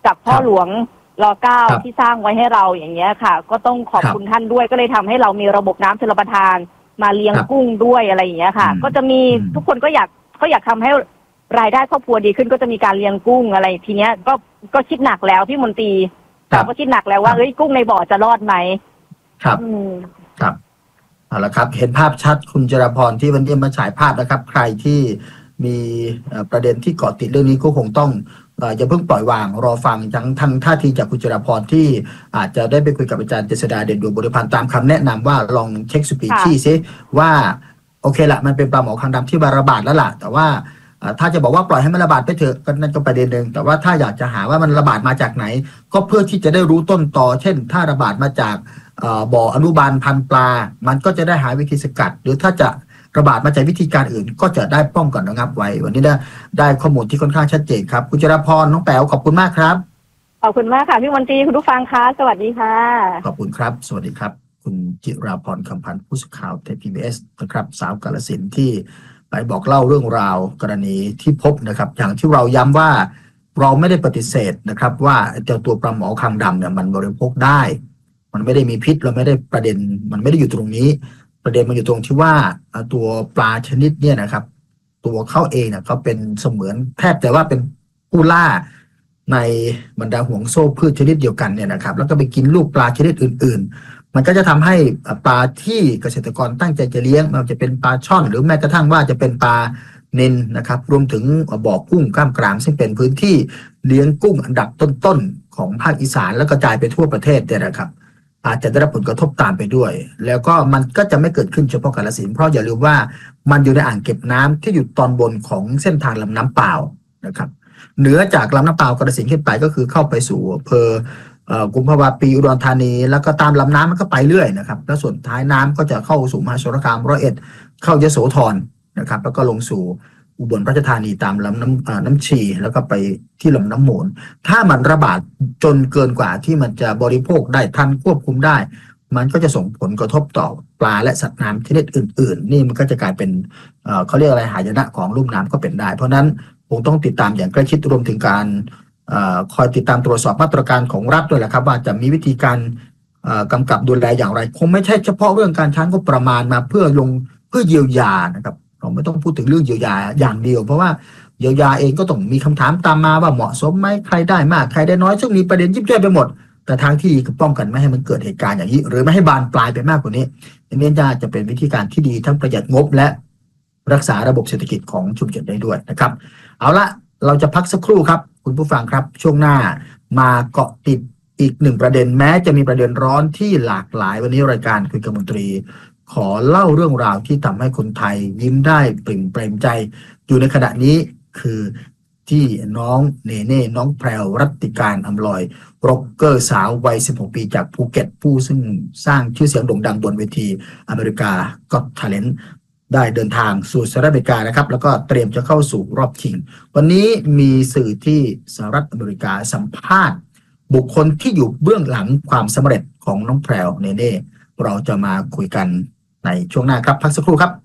จากพ่อหลวงรอเก้าที่สร้างไว้ให้เราอย่างเงี้ยค่ะก็ต้องขอบคุณท่านด้วยก็เลยทำให้เรามีระบบน้ำชลประทานมาเลี้ยงกุ้งด้วยอะไรอย่างเงี้ยค่ะก็จะมีทุกคนก็อยากก็อยากทำให้รายได้ครอบครัวดีขึ้นก็จะมีการเลี้ยงกุ้งอะไรทีเนี้ยก็ก็คิดหนักแล้วพี่มนตรีเราก็คิดหนักแล้วว่าเฮ้ยกุ้งในบ่อจะรอดไหมครับครับเอาละครับเห็นภาพชัดคุณจราพรที่วันนี้มาฉายภาพนะครับใครที่มีประเด็นที่เกาะติดเรื่องนี้ก็คงต้องอย่าเพิ่งปล่อยวางรอฟังทั้งทางท่าทีจากคุณจราพรที่อาจจะได้ไปคุยกับอาจารย์เจษฎาเด่นดวงบริพันธ์ตามคำแนะนำว่าลองเช็คสปีชีส์ซิว่าโอเคละมันเป็นปลาหมอคางดำที่ระบาดแล้วล่ะแต่ว่าถ้าจะบอกว่าปล่อยให้มันระบาดไปเถอะก็นั่นก็ประเด็นหนึ่งแต่ว่าถ้าอยากจะหาว่ามันระบาดมาจากไหนก็เพื่อที่จะได้รู้ต้นตอเช่นถ้าระบาดมาจากบ่ออนุบาลพันธุ์ปลามันก็จะได้หาวิธีสกัดหรือถ้าจะระบาดมาจากวิธีการอื่นก็จะได้ป้องกันระงับไว้วันนี้ได้ได้ข้อมูลที่ค่อนข้างชัดเจนครับคุณจราพรน้องแป๋วขอบคุณมากครับขอบคุณมากค่ะพี่มนตรีคุณผู้ฟังคะสวัสดีค่ะขอบคุณครับสวัสดีครับคุณจิราพรคำพันธ์ผู้สื่อข่าวไทย พี บี เอส นะครับสาวกาฬสินธุ์ที่ไปบอกเล่าเรื่องราวกรณีที่พบนะครับอย่างที่เราย้ำว่าเราไม่ได้ปฏิเสธนะครับว่าเจ้าตัวปลาหมอคางดำเนี่ยมันบริโภคได้มันไม่ได้มีพิษเราไม่ได้ประเด็นมันไม่ได้อยู่ตรงนี้ประเด็นมันอยู่ตรงที่ว่าตัวปลาชนิดเนี่ยนะครับตัวเขาเองเนี่ยเขาเป็นเสมือนแทบจะว่าเป็นผู้ล่าในบรรดาห่วงโซ่พืชชนิดเดียวกันเนี่ยนะครับแล้วก็ไปกินลูกปลาชนิดอื่นๆมันก็จะทำให้ปลาที่เกษตรกรตั้งใจจะเลี้ยงมันจะเป็นปลาช่อนหรือแม้กระทั่งว่าจะเป็นปลาเนนนะครับรวมถึงบ่อกุ้งกล้ามกรามซึ่งเป็นพื้นที่เลี้ยงกุ้งอันดับต้นๆของภาคอีสานแล้วกระจายไปทั่วประเทศเนี่ยนะครับอาจจะได้รับผลกระทบตามไปด้วยแล้วก็มันก็จะไม่เกิดขึ้นเฉพาะกาฬสินธุ์เพราะอย่าลืมว่ามันอยู่ในอ่างเก็บน้ำที่อยู่ตอนบนของเส้นทางลำน้ำเปล่านะครับเหนือจากลำน้ำเปล่ากาฬสินธุ์ขึ้นไปก็คือเข้าไปสู่อำเภอกุมภาวะปีอุดรธานีแล้วก็ตามลำน้ำมันก็ไปเรื่อยนะครับแล้วส่วนท้ายน้ำก็จะเข้าสู่มหาสารคามร้อยเอ็ดเข้ายโสธรนะครับแล้วก็ลงสู่อุบลราชธานีตามลำน้ำน้ำชีแล้วก็ไปที่ลำน้ำมูลถ้ามันระบาดจนเกินกว่าที่มันจะบริโภคได้ทันควบคุมได้มันก็จะส่งผลกระทบต่อปลาและสัตว์น้ำชนิดอื่นๆนี่มันก็จะกลายเป็นเขาเรียกอะไรหายนะของลุ่มน้ำก็เป็นได้เพราะนั้นคงต้องติดตามอย่างใกล้ชิดรวมถึงการคอยติดตามตรวจสอบมาตรการของรัฐด้วยแหละครับว่าจะมีวิธีการกำกับดูแลอย่างไรคงไม่ใช่เฉพาะเรื่องการใช้งบประมาณมาเพื่อลงเพื่อเยียวยานะครับเราไม่ต้องพูดถึงเรื่องเยียวยาอย่างเดียวเพราะว่าเยียวยาเองก็ต้องมีคำถามตามมาว่าเหมาะสมไหมใครได้มากใครได้น้อยซึ่งมีประเด็นยิบย่อยไปหมดแต่ทางที่คือป้องกันไม่ให้มันเกิดเหตุการณ์อย่างนี้หรือไม่ให้บานปลายไปมากกว่านี้อันนี้จะเป็นวิธีการที่ดีทั้งประหยัดงบและรักษาระบบเศรษฐกิจของชุมชนได้ด้วยนะครับเอาละเราจะพักสักครู่ครับคุณผู้ฟังครับช่วงหน้ามาเกาะติดอีกหนึ่งประเด็นแม้จะมีประเด็นร้อนที่หลากหลายวันนี้รายการคุยกับมนตรีขอเล่าเรื่องราวที่ทำให้คนไทยยิ้มได้ปริ่มเปรมใจอยู่ในขณะนี้คือที่น้องเนเน่น้องแพรวรัตติการอำลอยร็อกเกอร์สาววัยสิบหกปีจากภูเก็ตผู้ซึ่งสร้างชื่อเสียงโด่งดังบนเวทีอเมริกาก็อต ทาเลนต์ได้เดินทางสู่สหรัฐอเมริกานะครับแล้วก็เตรียมจะเข้าสู่รอบชิงวันนี้มีสื่อที่สหรัฐอเมริกาสัมภาษณ์บุคคลที่อยู่เบื้องหลังความสำเร็จของน้องแพรวเนเน่เราจะมาคุยกันในช่วงหน้าครับพักสักครู่ครับ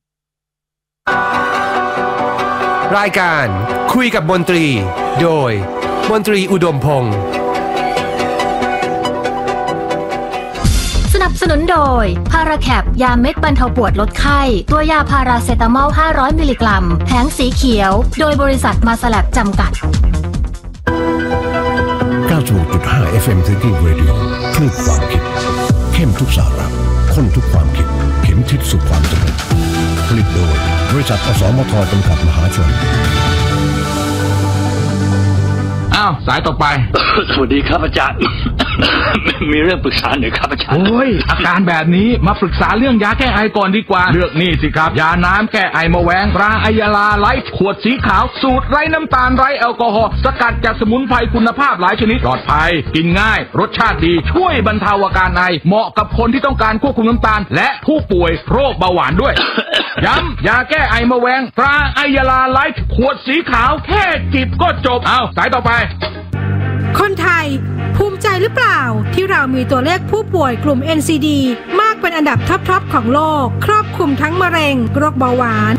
รายการคุยกับมนตรีโดยมนตรีอุดมพงศ์สนับสนุนโดยพาราแคปยาเม็ดบรรเทาปวดลดไข้ตัวยาพาราเซตามอลห้าร้อยมิลลิกรัมแผงสีเขียวโดยบริษัทมาสแลบจำกัดเก้าสิบหกจุดห้า เอฟ เอ็ม Thinking Radio คลื่นความคิดเข้มทุกสาระข้นทุกความคิดเข็มทิศสู่ความสำเร็จผลิตโดยบริษัทอสมทจำกัดมหาชนอ้าวสายต่อไป สวัสดีครับอาจารย์ มีเรื่องปรึกษาหน่อยครับอาจารย์โอ้ยอาการแบบนี้มาปรึกษาเรื่องยาแก้ไอก่อนดีกว่าเลือกนี่สิครับยาน้ำแก้ไอมะแวงตราไอยาลาไลฟ์ขวดสีขาวสูตรไร้น้ำตาลไร้แอลกอฮอล์สกัดจากสมุนไพรคุณภาพหลายชนิดปลอดภัยกินง่ายรสชาติดีช่วยบรรเทาอาการไอเหมาะกับคนที่ต้องการควบคุมน้ำตาลและผู้ป่วยโรคเบาหวานด้วย ย้ำยาแก้ไอมะแวงตราไอยาลาไลฟ์ขวดสีขาวแค่จิบก็จบเอาสายต่อไปคนไทยภูมิใจหรือเปล่าที่เรามีตัวเลขผู้ป่วยกลุ่ม เอ็น ซี ดี มากเป็นอันดับท็อปๆของโลกครอบคลุมทั้งมะเร็งโรคเบาหวานโรคไต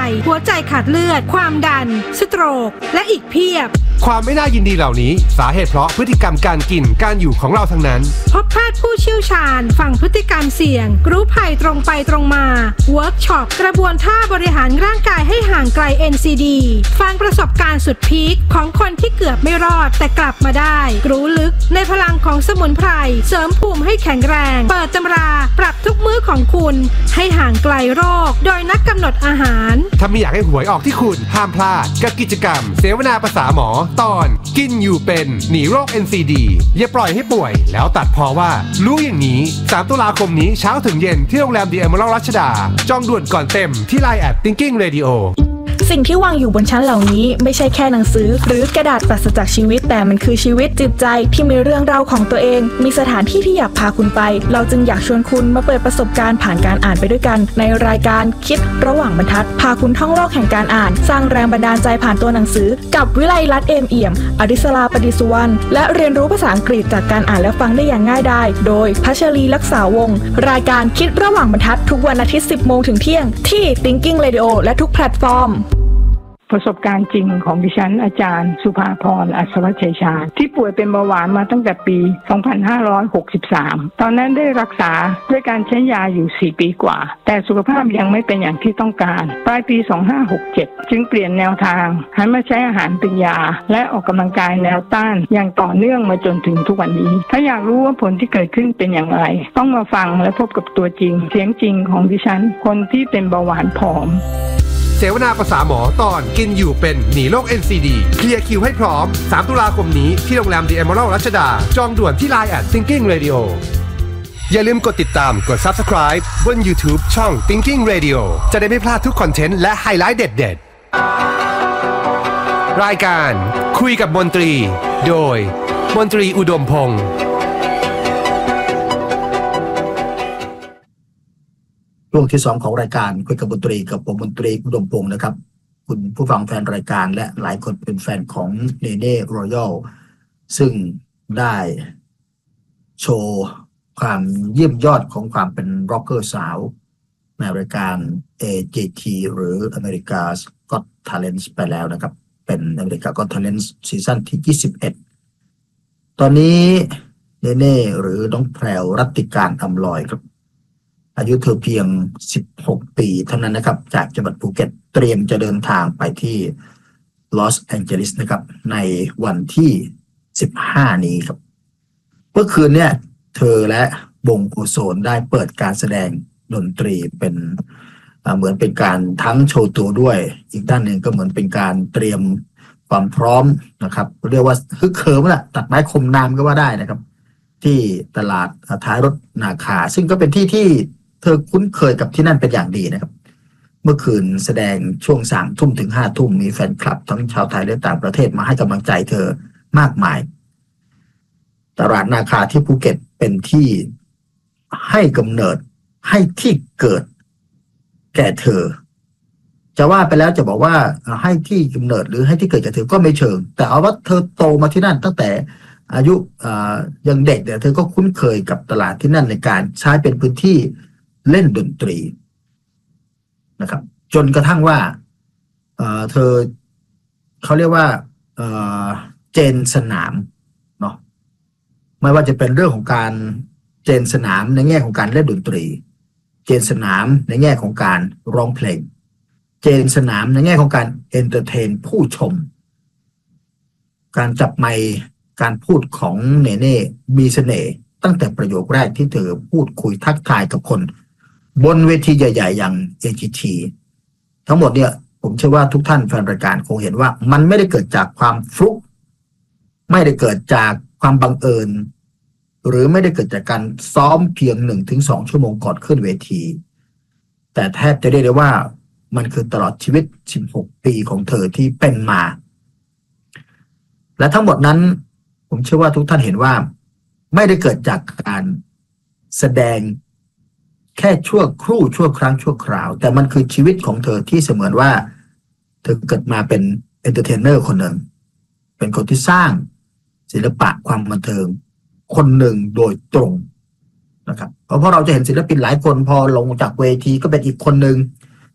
หัวใจขาดเลือดความดันสโตรกและอีกเพียบความไม่น่ายินดีเหล่านี้สาเหตุเพราะพฤติกรรมการกินการอยู่ของเราทั้งนั้นพบแพทย์ผู้เชี่ยวชาญฟังพฤติกรรมเสี่ยงรู้ภัยตรงไปตรงมาเวิร์กช็อปกระบวนท่าบริหารร่างกายให้ห่างไกล เอ็น ซี ดี ฟังประสบการณ์สุดพีคของคนที่เกือบไม่รอดแต่กลับมาได้รู้ลึกในพลังของสมุนไพรเสริมภูมิให้แข็งแรงเปิดตำราปรับทุกมื้อของคุณให้ห่างไกลโรคโดยนักกำหนดอาหารถ้าไม่อยากให้หวยออกที่คุณห้ามพลาดกับกิจกรรมเสวนาภาษาหมอตอนกินอยู่เป็นหนีโรค เอ็น ซี ดี อย่าปล่อยให้ป่วยแล้วตัดพอว่ารู้อย่างนี้สามตุลาคมนี้เช้าถึงเย็นที่โรงแรม The Emerald รัชดาจองด่วนก่อนเต็มที่ ไลน์ แอท Thinking Radio สิ่งที่วางอยู่บนชั้นเหล่านี้ไม่ใช่แค่หนังสือหรือกระดาษปราศจากชีวิตแต่มันคือชีวิตจิตใจที่มีเรื่องราวของตัวเองมีสถานที่ที่อยากพาคุณไปเราจึงอยากชวนคุณมาเปิดประสบการณ์ผ่านการอ่านไปด้วยกันในรายการคิดระหว่างบรรทัดพาคุณท่องโลกแห่งการอ่านสร้างแรงบันดาลใจผ่านตัวหนังสือกับวิไลลัตน์เอมเอี่ยมอดิศราปดิสุวรรณและเรียนรู้ภาษาอังกฤษจากการอ่านและฟังได้อย่างง่ายดายโดยพัชรีลักษาวงศ์รายการคิดระหว่างบรรทัดทุกวันอาทิตย์ สิบโมงถึงเที่ยงที่ Thinking Radio และทุกแพลตฟอร์มประสบการณ์จริงของดิฉันอาจารย์สุภาพรอัศวชัยชาญที่ป่วยเป็นเบาหวานมาตั้งแต่ปี สองพันห้าร้อยหกสิบสาม ตอนนั้นได้รักษาด้วยการใช้ยาอยู่ สี่ ปีกว่าแต่สุขภาพยังไม่เป็นอย่างที่ต้องการปลายปี สองพันห้าร้อยหกสิบเจ็ด จึงเปลี่ยนแนวทางหันมาใช้อาหารเป็นยาและออกกำลังกายแนวต้านอย่างต่อเนื่องมาจนถึงทุกวันนี้ถ้าอยากรู้ว่าผลที่เกิดขึ้นเป็นอย่างไรต้องมาฟังและพบกับตัวจริงเสียงจริงของดิฉันคนที่เป็นเบาหวานผอมเสวนาภาษาหมอตอนกินอยู่เป็นหนีโรค เอ็น ซี ดี เคลียร์คิวให้พร้อมสามตุลาคมนี้ที่โรงแรม The Emerald รัชดาจองด่วนที่ ไลน์ แอท Thinking Radio อย่าลืมกดติดตามกด Subscribe บน YouTube ช่อง Thinking Radio จะได้ไม่พลาดทุกคอนเทนต์และไฮไลท์เด็ดๆรายการคุยกับมนตรีโดยมนตรีอุดมพงษ์ช่วงที่สองของรายการคุยกับมนตรีกับผมมนตรีอุดมพงษ์นะครับคุณผู้ฟังแฟนรายการและหลายคนเป็นแฟนของเนเน่รอยัลซึ่งได้โชว์ความเยี่ยมยอดของความเป็นร็อกเกอร์สาวในรายการ เอ เจ ที หรือ America's Got Talent ไปแล้วนะครับเป็น America's Got Talent ซีซั่นที่ยี่สิบเอ็ดตอนนี้เนเน่หรือน้องแพรวรัตติการอำลอยครับอายุเธอเพียงสิบหกปีเท่านั้นนะครับจากจังหวัดภูเก็ตเตรียมจะเดินทางไปที่ลอสแองเจลิสนะครับในวันที่สิบห้านี้ครับเมื่อคืนเนี่ยเธอและวงโอโซนได้เปิดการแสดงดนตรีเป็นเหมือนเป็นการทั้งโชว์ตัวด้วยอีกด้านหนึ่งก็เหมือนเป็นการเตรียมความพร้อมนะครับเรียกว่าฮึกเหิมแหละตัดไม้คมนามก็ว่าได้นะครับที่ตลาดท้ายรถนาคาซึ่งก็เป็นที่ที่เธอคุ้นเคยกับที่นั่นเป็นอย่างดีนะครับเมื่อคืนแสดงช่วงสามทุ่มถึงห้าทุ่มมีแฟนคลับทั้งชาวไทยและต่างประเทศมาให้กำลังใจเธอมากมายตลาดนาคาที่ภูเก็ตเป็นที่ให้กำเนิดให้ที่เกิดแก่เธอจะว่าไปแล้วจะบอกว่าให้ที่กำเนิดหรือให้ที่เกิดแก่เธอก็ไม่เชิงแต่เอาว่าเธอโตมาที่นั่นตั้งแต่อายุยังเด็กเนี่ยเธอก็คุ้นเคยกับตลาดที่นั่นในการใช้เป็นพื้นที่เล่นดนตรีนะครับจนกระทั่งว่าเอ่อเธอเขาเรียกว่าเอ่อเจนสนามเนาะไม่ว่าจะเป็นเรื่องของการเจนสนามในแง่ของการเล่นดนตรีเจนสนามในแง่ของการร้องเพลงเจนสนามในแง่ของการเอนเตอร์เทนผู้ชมการจับไมค์การพูดของเนเน่มีเสน่ห์ตั้งแต่ประโยคแรกที่เธอพูดคุยทักทายกับคนบนเวทีใหญ่ๆอย่าง เอ จี ที ทั้งหมดเนี่ยผมเชื่อว่าทุกท่านแฟนรายการคงเห็นว่ามันไม่ได้เกิดจากความฟลุกไม่ได้เกิดจากความบังเอิญหรือไม่ได้เกิดจากการซ้อมเพียง หนึ่งถึงสอง ชั่วโมงก่อนขึ้นเวทีแต่แทบจะเรียกได้ว่ามันคือตลอดชีวิตสิบหกปีของเธอที่เป็นมาและทั้งหมดนั้นผมเชื่อว่าทุกท่านเห็นว่าไม่ได้เกิดจากการแสดงแค่ชั่วครู่ชั่วครั้งชั่วคราวแต่มันคือชีวิตของเธอที่เสมือนว่าเธอเกิดมาเป็นเอนเตอร์เทนเนอร์คนหนึ่งเป็นคนที่สร้างศิลปะความบันเทิงคนหนึ่งโดยตรงนะครับเพราะเราจะเห็นศิลปินหลายคนพอลงจากเวทีก็เป็นอีกคนหนึ่ง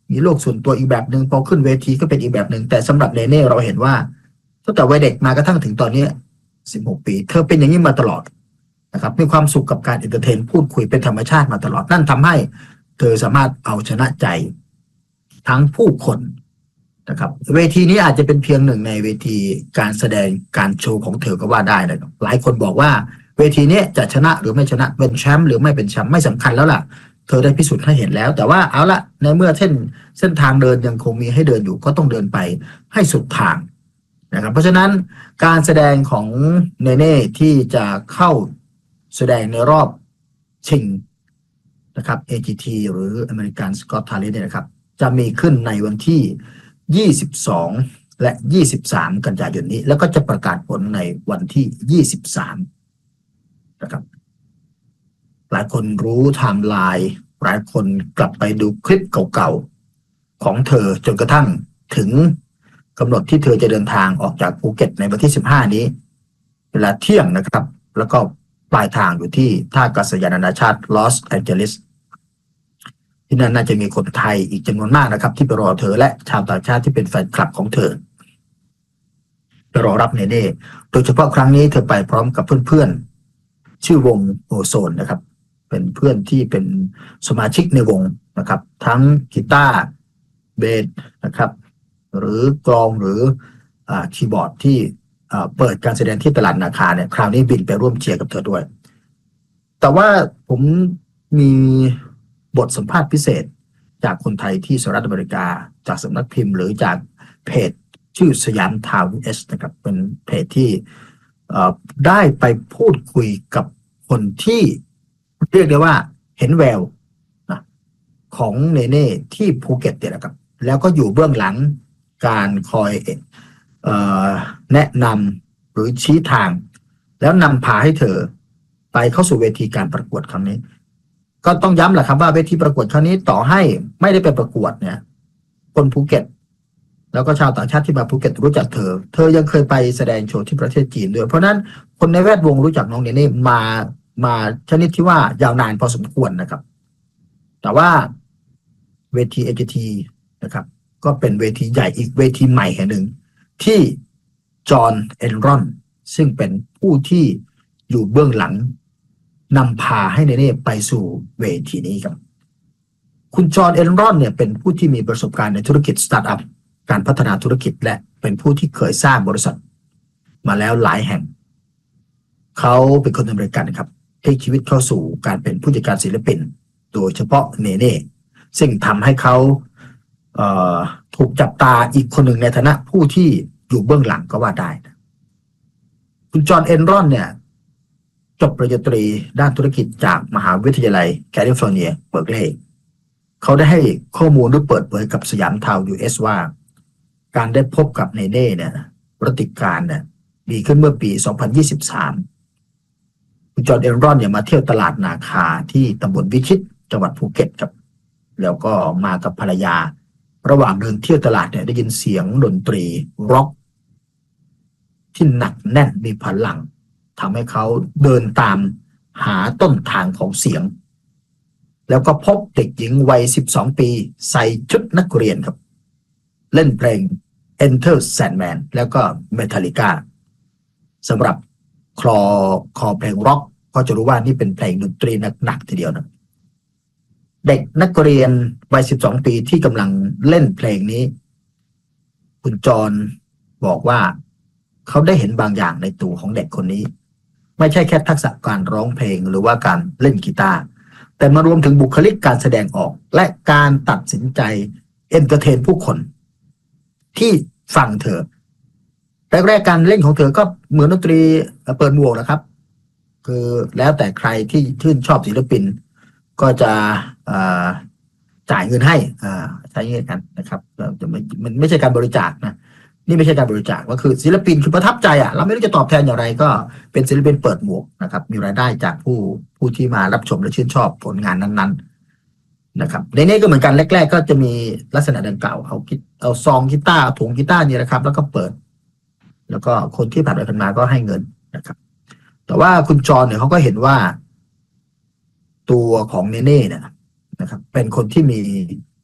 มีโลกส่วนตัวอีกแบบหนึ่งพอขึ้นเวทีก็เป็นอีกแบบหนึ่งแต่สำหรับเนเน่เราเห็นว่าตั้งแต่วัยเด็กมากระทั่งถึงตอนนี้สิบหกปีเธอเป็นอย่างนี้มาตลอดนะครับมีความสุขกับการเอนเตอร์เทนพูดคุยเป็นธรรมชาติมาตลอดนั่นทำให้เธอสามารถเอาชนะใจทั้งผู้คนนะครับเวทีนี้อาจจะเป็นเพียงหนึ่งในเวทีการแสดงการโชว์ของเธอก็ว่าได้นะครับหลายคนบอกว่าเวทีนี้จะชนะหรือไม่ชนะเป็นแชมป์หรือไม่เป็นแชมป์ไม่สำคัญแล้วล่ะเธอได้พิสูจน์ให้เห็นแล้วแต่ว่าเอาละในเมื่อเส้นเส้นทางเดินยังคงมีให้เดินอยู่ก็ต้องเดินไปให้สุดทางนะครับเพราะฉะนั้นการแสดงของเนเน่ที่จะเข้าแสดงในรอบชิงนะครับ เอ จี ที หรือ American Got Talent เนี่ยนะครับจะมีขึ้นในวันที่ยี่สิบสองและยี่สิบสามกันยายนนี้แล้วก็จะประกาศผลในวันที่ยี่สิบสามนะครับหลายคนรู้ไทม์ไลน์หลายคนกลับไปดูคลิปเก่าๆของเธอจนกระทั่งถึงกำหนดที่เธอจะเดินทางออกจากภูเก็ตในวันที่สิบห้านี้เวลาเที่ยงนะครับแล้วก็ปลายทางอยู่ที่ท่าอากาศยานนานาชาติลอสแอนเจลิสที่นั่นน่าจะมีคนไทยอีกจำนวนมากนะครับที่ไปรอเธอและชาวต่างชาติที่เป็นแฟนคลับของเธอไปรอรับเนเน่โดยเฉพาะครั้งนี้เธอไปพร้อมกับเพื่อนๆชื่อวงโอโซนนะครับเป็นเพื่อนที่เป็นสมาชิกในวงนะครับทั้งกีตาร์เบสนะครับหรือกลองหรืออ่าคีย์บอร์ดที่อ่าเปิดการแสดงที่ตลาดนาคาเนี่ยคราวนี้บินไปร่วมเชียร์กับเธอด้วยแต่ว่าผมมีบทสัมภาษณ์พิเศษจากคนไทยที่สหรัฐอเมริกาจากสำนักพิมพ์หรือจากเพจชื่อสยามทาวน์เอสนะครับเป็นเพจที่ได้ไปพูดคุยกับคนที่เรียกได้ว่าเห็นแววนะของเนเน่ที่ภูเก็ตเนี่ยนะครับแล้วก็อยู่เบื้องหลังการคอยเอ่อแนะนำหรือชี้ทางแล้วนำพาให้เธอไปเข้าสู่เวทีการประกวดครั้งนี้ก็ต้องย้ำแหละครับว่าเวทีประกวดครั้งนี้ต่อให้ไม่ได้ไปประกวดเนี่ยคนภูเก็ตแล้วก็ชาวต่างชาติที่มาภูเก็ตรู้จักเธอเธอยังเคยไปแสดงโชว์ที่ประเทศจีนด้วยเพราะนั้นคนในแวดวงรู้จักน้องเนเน่มามาชนิดที่ว่ายาวนานพอสมควรนะครับแต่ว่าเวที เอ จี ที นะครับก็เป็นเวทีใหญ่อีกเวทีใหม่แห่งหนึ่งที่จอห์นเอนรอนซึ่งเป็นผู้ที่อยู่เบื้องหลังนำพาให้เนเน่ไปสู่เวทีนี้ครับคุณจอห์นเอนรอนเนี่ยเป็นผู้ที่มีประสบการณ์ในธุรกิจสตาร์ทอัพการพัฒนาธุรกิจและเป็นผู้ที่เคยสร้างบริษัทมาแล้วหลายแห่งเขาเป็นคนอเมริกันครับพลิกชีวิตเข้าสู่การเป็นผู้จัดการศิลปินโดยเฉพาะเนเน่ซึ่งทำให้เขาเอ่อถูกจับตาอีกคนหนึ่งในฐานะผู้ที่อยู่เบื้องหลังก็ว่าได้นะคุณจอห์นเอนรอนเนี่ยจบปริญญาตรีด้านธุรกิจจากมหาวิทยาลัยแคลิฟอร์เนียเบิร์กลีย์เขาได้ให้ข้อมูลหรือเปิดเผยกับสยามทาวน์ ยู เอส ว่าการได้พบกับเนเน่เนี่ยปฏิการเนี่ยมีขึ้นเมื่อปีสองพันยี่สิบสามคุณจอห์นเอนรอนเนี่ยมาเที่ยวตลาดนาคาที่ตำบลวิชิตจังหวัดภูเก็ตครับแล้วก็มากับภรรยาระหว่างเดินเที่ยวตลาดเนี่ยได้ยินเสียงดนตรีร็อกที่หนักแน่นมีพลังทำให้เขาเดินตามหาต้นทางของเสียงแล้วก็พบเด็กหญิงวัยสิบสองปีใส่ชุดนักเรียนครับเล่นเพลง Enter Sandman แล้วก็ Metallica สำหรับคลอคอเพลงร็อกก็จะรู้ว่านี่เป็นเพลงดนตรีหนักๆทีเดียวนะเด็กนักเรียนวัยสิบสองปีที่กำลังเล่นเพลงนี้คุณจอห์นบอกว่าเขาได้เห็นบางอย่างในตัวของเด็กคนนี้ไม่ใช่แค่ทักษะการร้องเพลงหรือว่าการเล่นกีตาร์แต่มารวมถึงบุคลิกการแสดงออกและการตัดสินใจเอนเตอร์เทนผู้คนที่ฟังเธอแรกๆการเล่นของเธอก็เหมือนดนตรีเปิดหมวกนะครับคือแล้วแต่ใครที่ชื่นชอบศิลปินก็จะจ่ายเงินให้ใช้เงินกันนะครับมันไม่ใช่การบริจาคนะนี่ไม่ใช่การบริจาคก็คือศิลปินคือประทับใจอ่ะเราไม่รู้จะตอบแทนอย่างไรก็เป็นศิลปินเปิดหมวกนะครับมีรายได้จากผู้ผู้ที่มารับชมและชื่นชอบผลงานนั้นๆนะครับในนี้ก็เหมือนกันแรกๆก็จะมีลักษณะดังกล่าวเอาเอาซองกีตาร์ถุงกีตาร์นี่นะครับแล้วก็เปิดแล้วก็คนที่ผ่านไปผ่านมาก็ให้เงินนะครับแต่ว่าคุณจอห์นเนี่ยเขาก็เห็นว่าตัวของเนเน่เนี่ยนะครับเป็นคนที่มี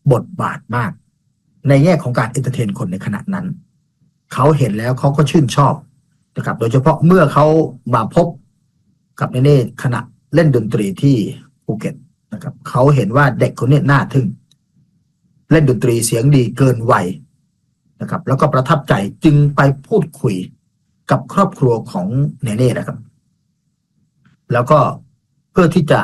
บทบาทมากในแง่ของการเอนเตอร์เทนคนในขณะนั้นเขาเห็นแล้วเขาก็ชื่นชอบนะครับโดยเฉพาะเมื่อเขามาพบกับเนเน่ขณะเล่นดนตรีที่ภูเก็ตนะครับเขาเห็นว่าเด็กคนนี้น่าทึ่งเล่นดนตรีเสียงดีเกินวัยนะครับแล้วก็ประทับใจจึงไปพูดคุยกับครอบครัวของเนเน่นะครับแล้วก็เพื่อที่จะ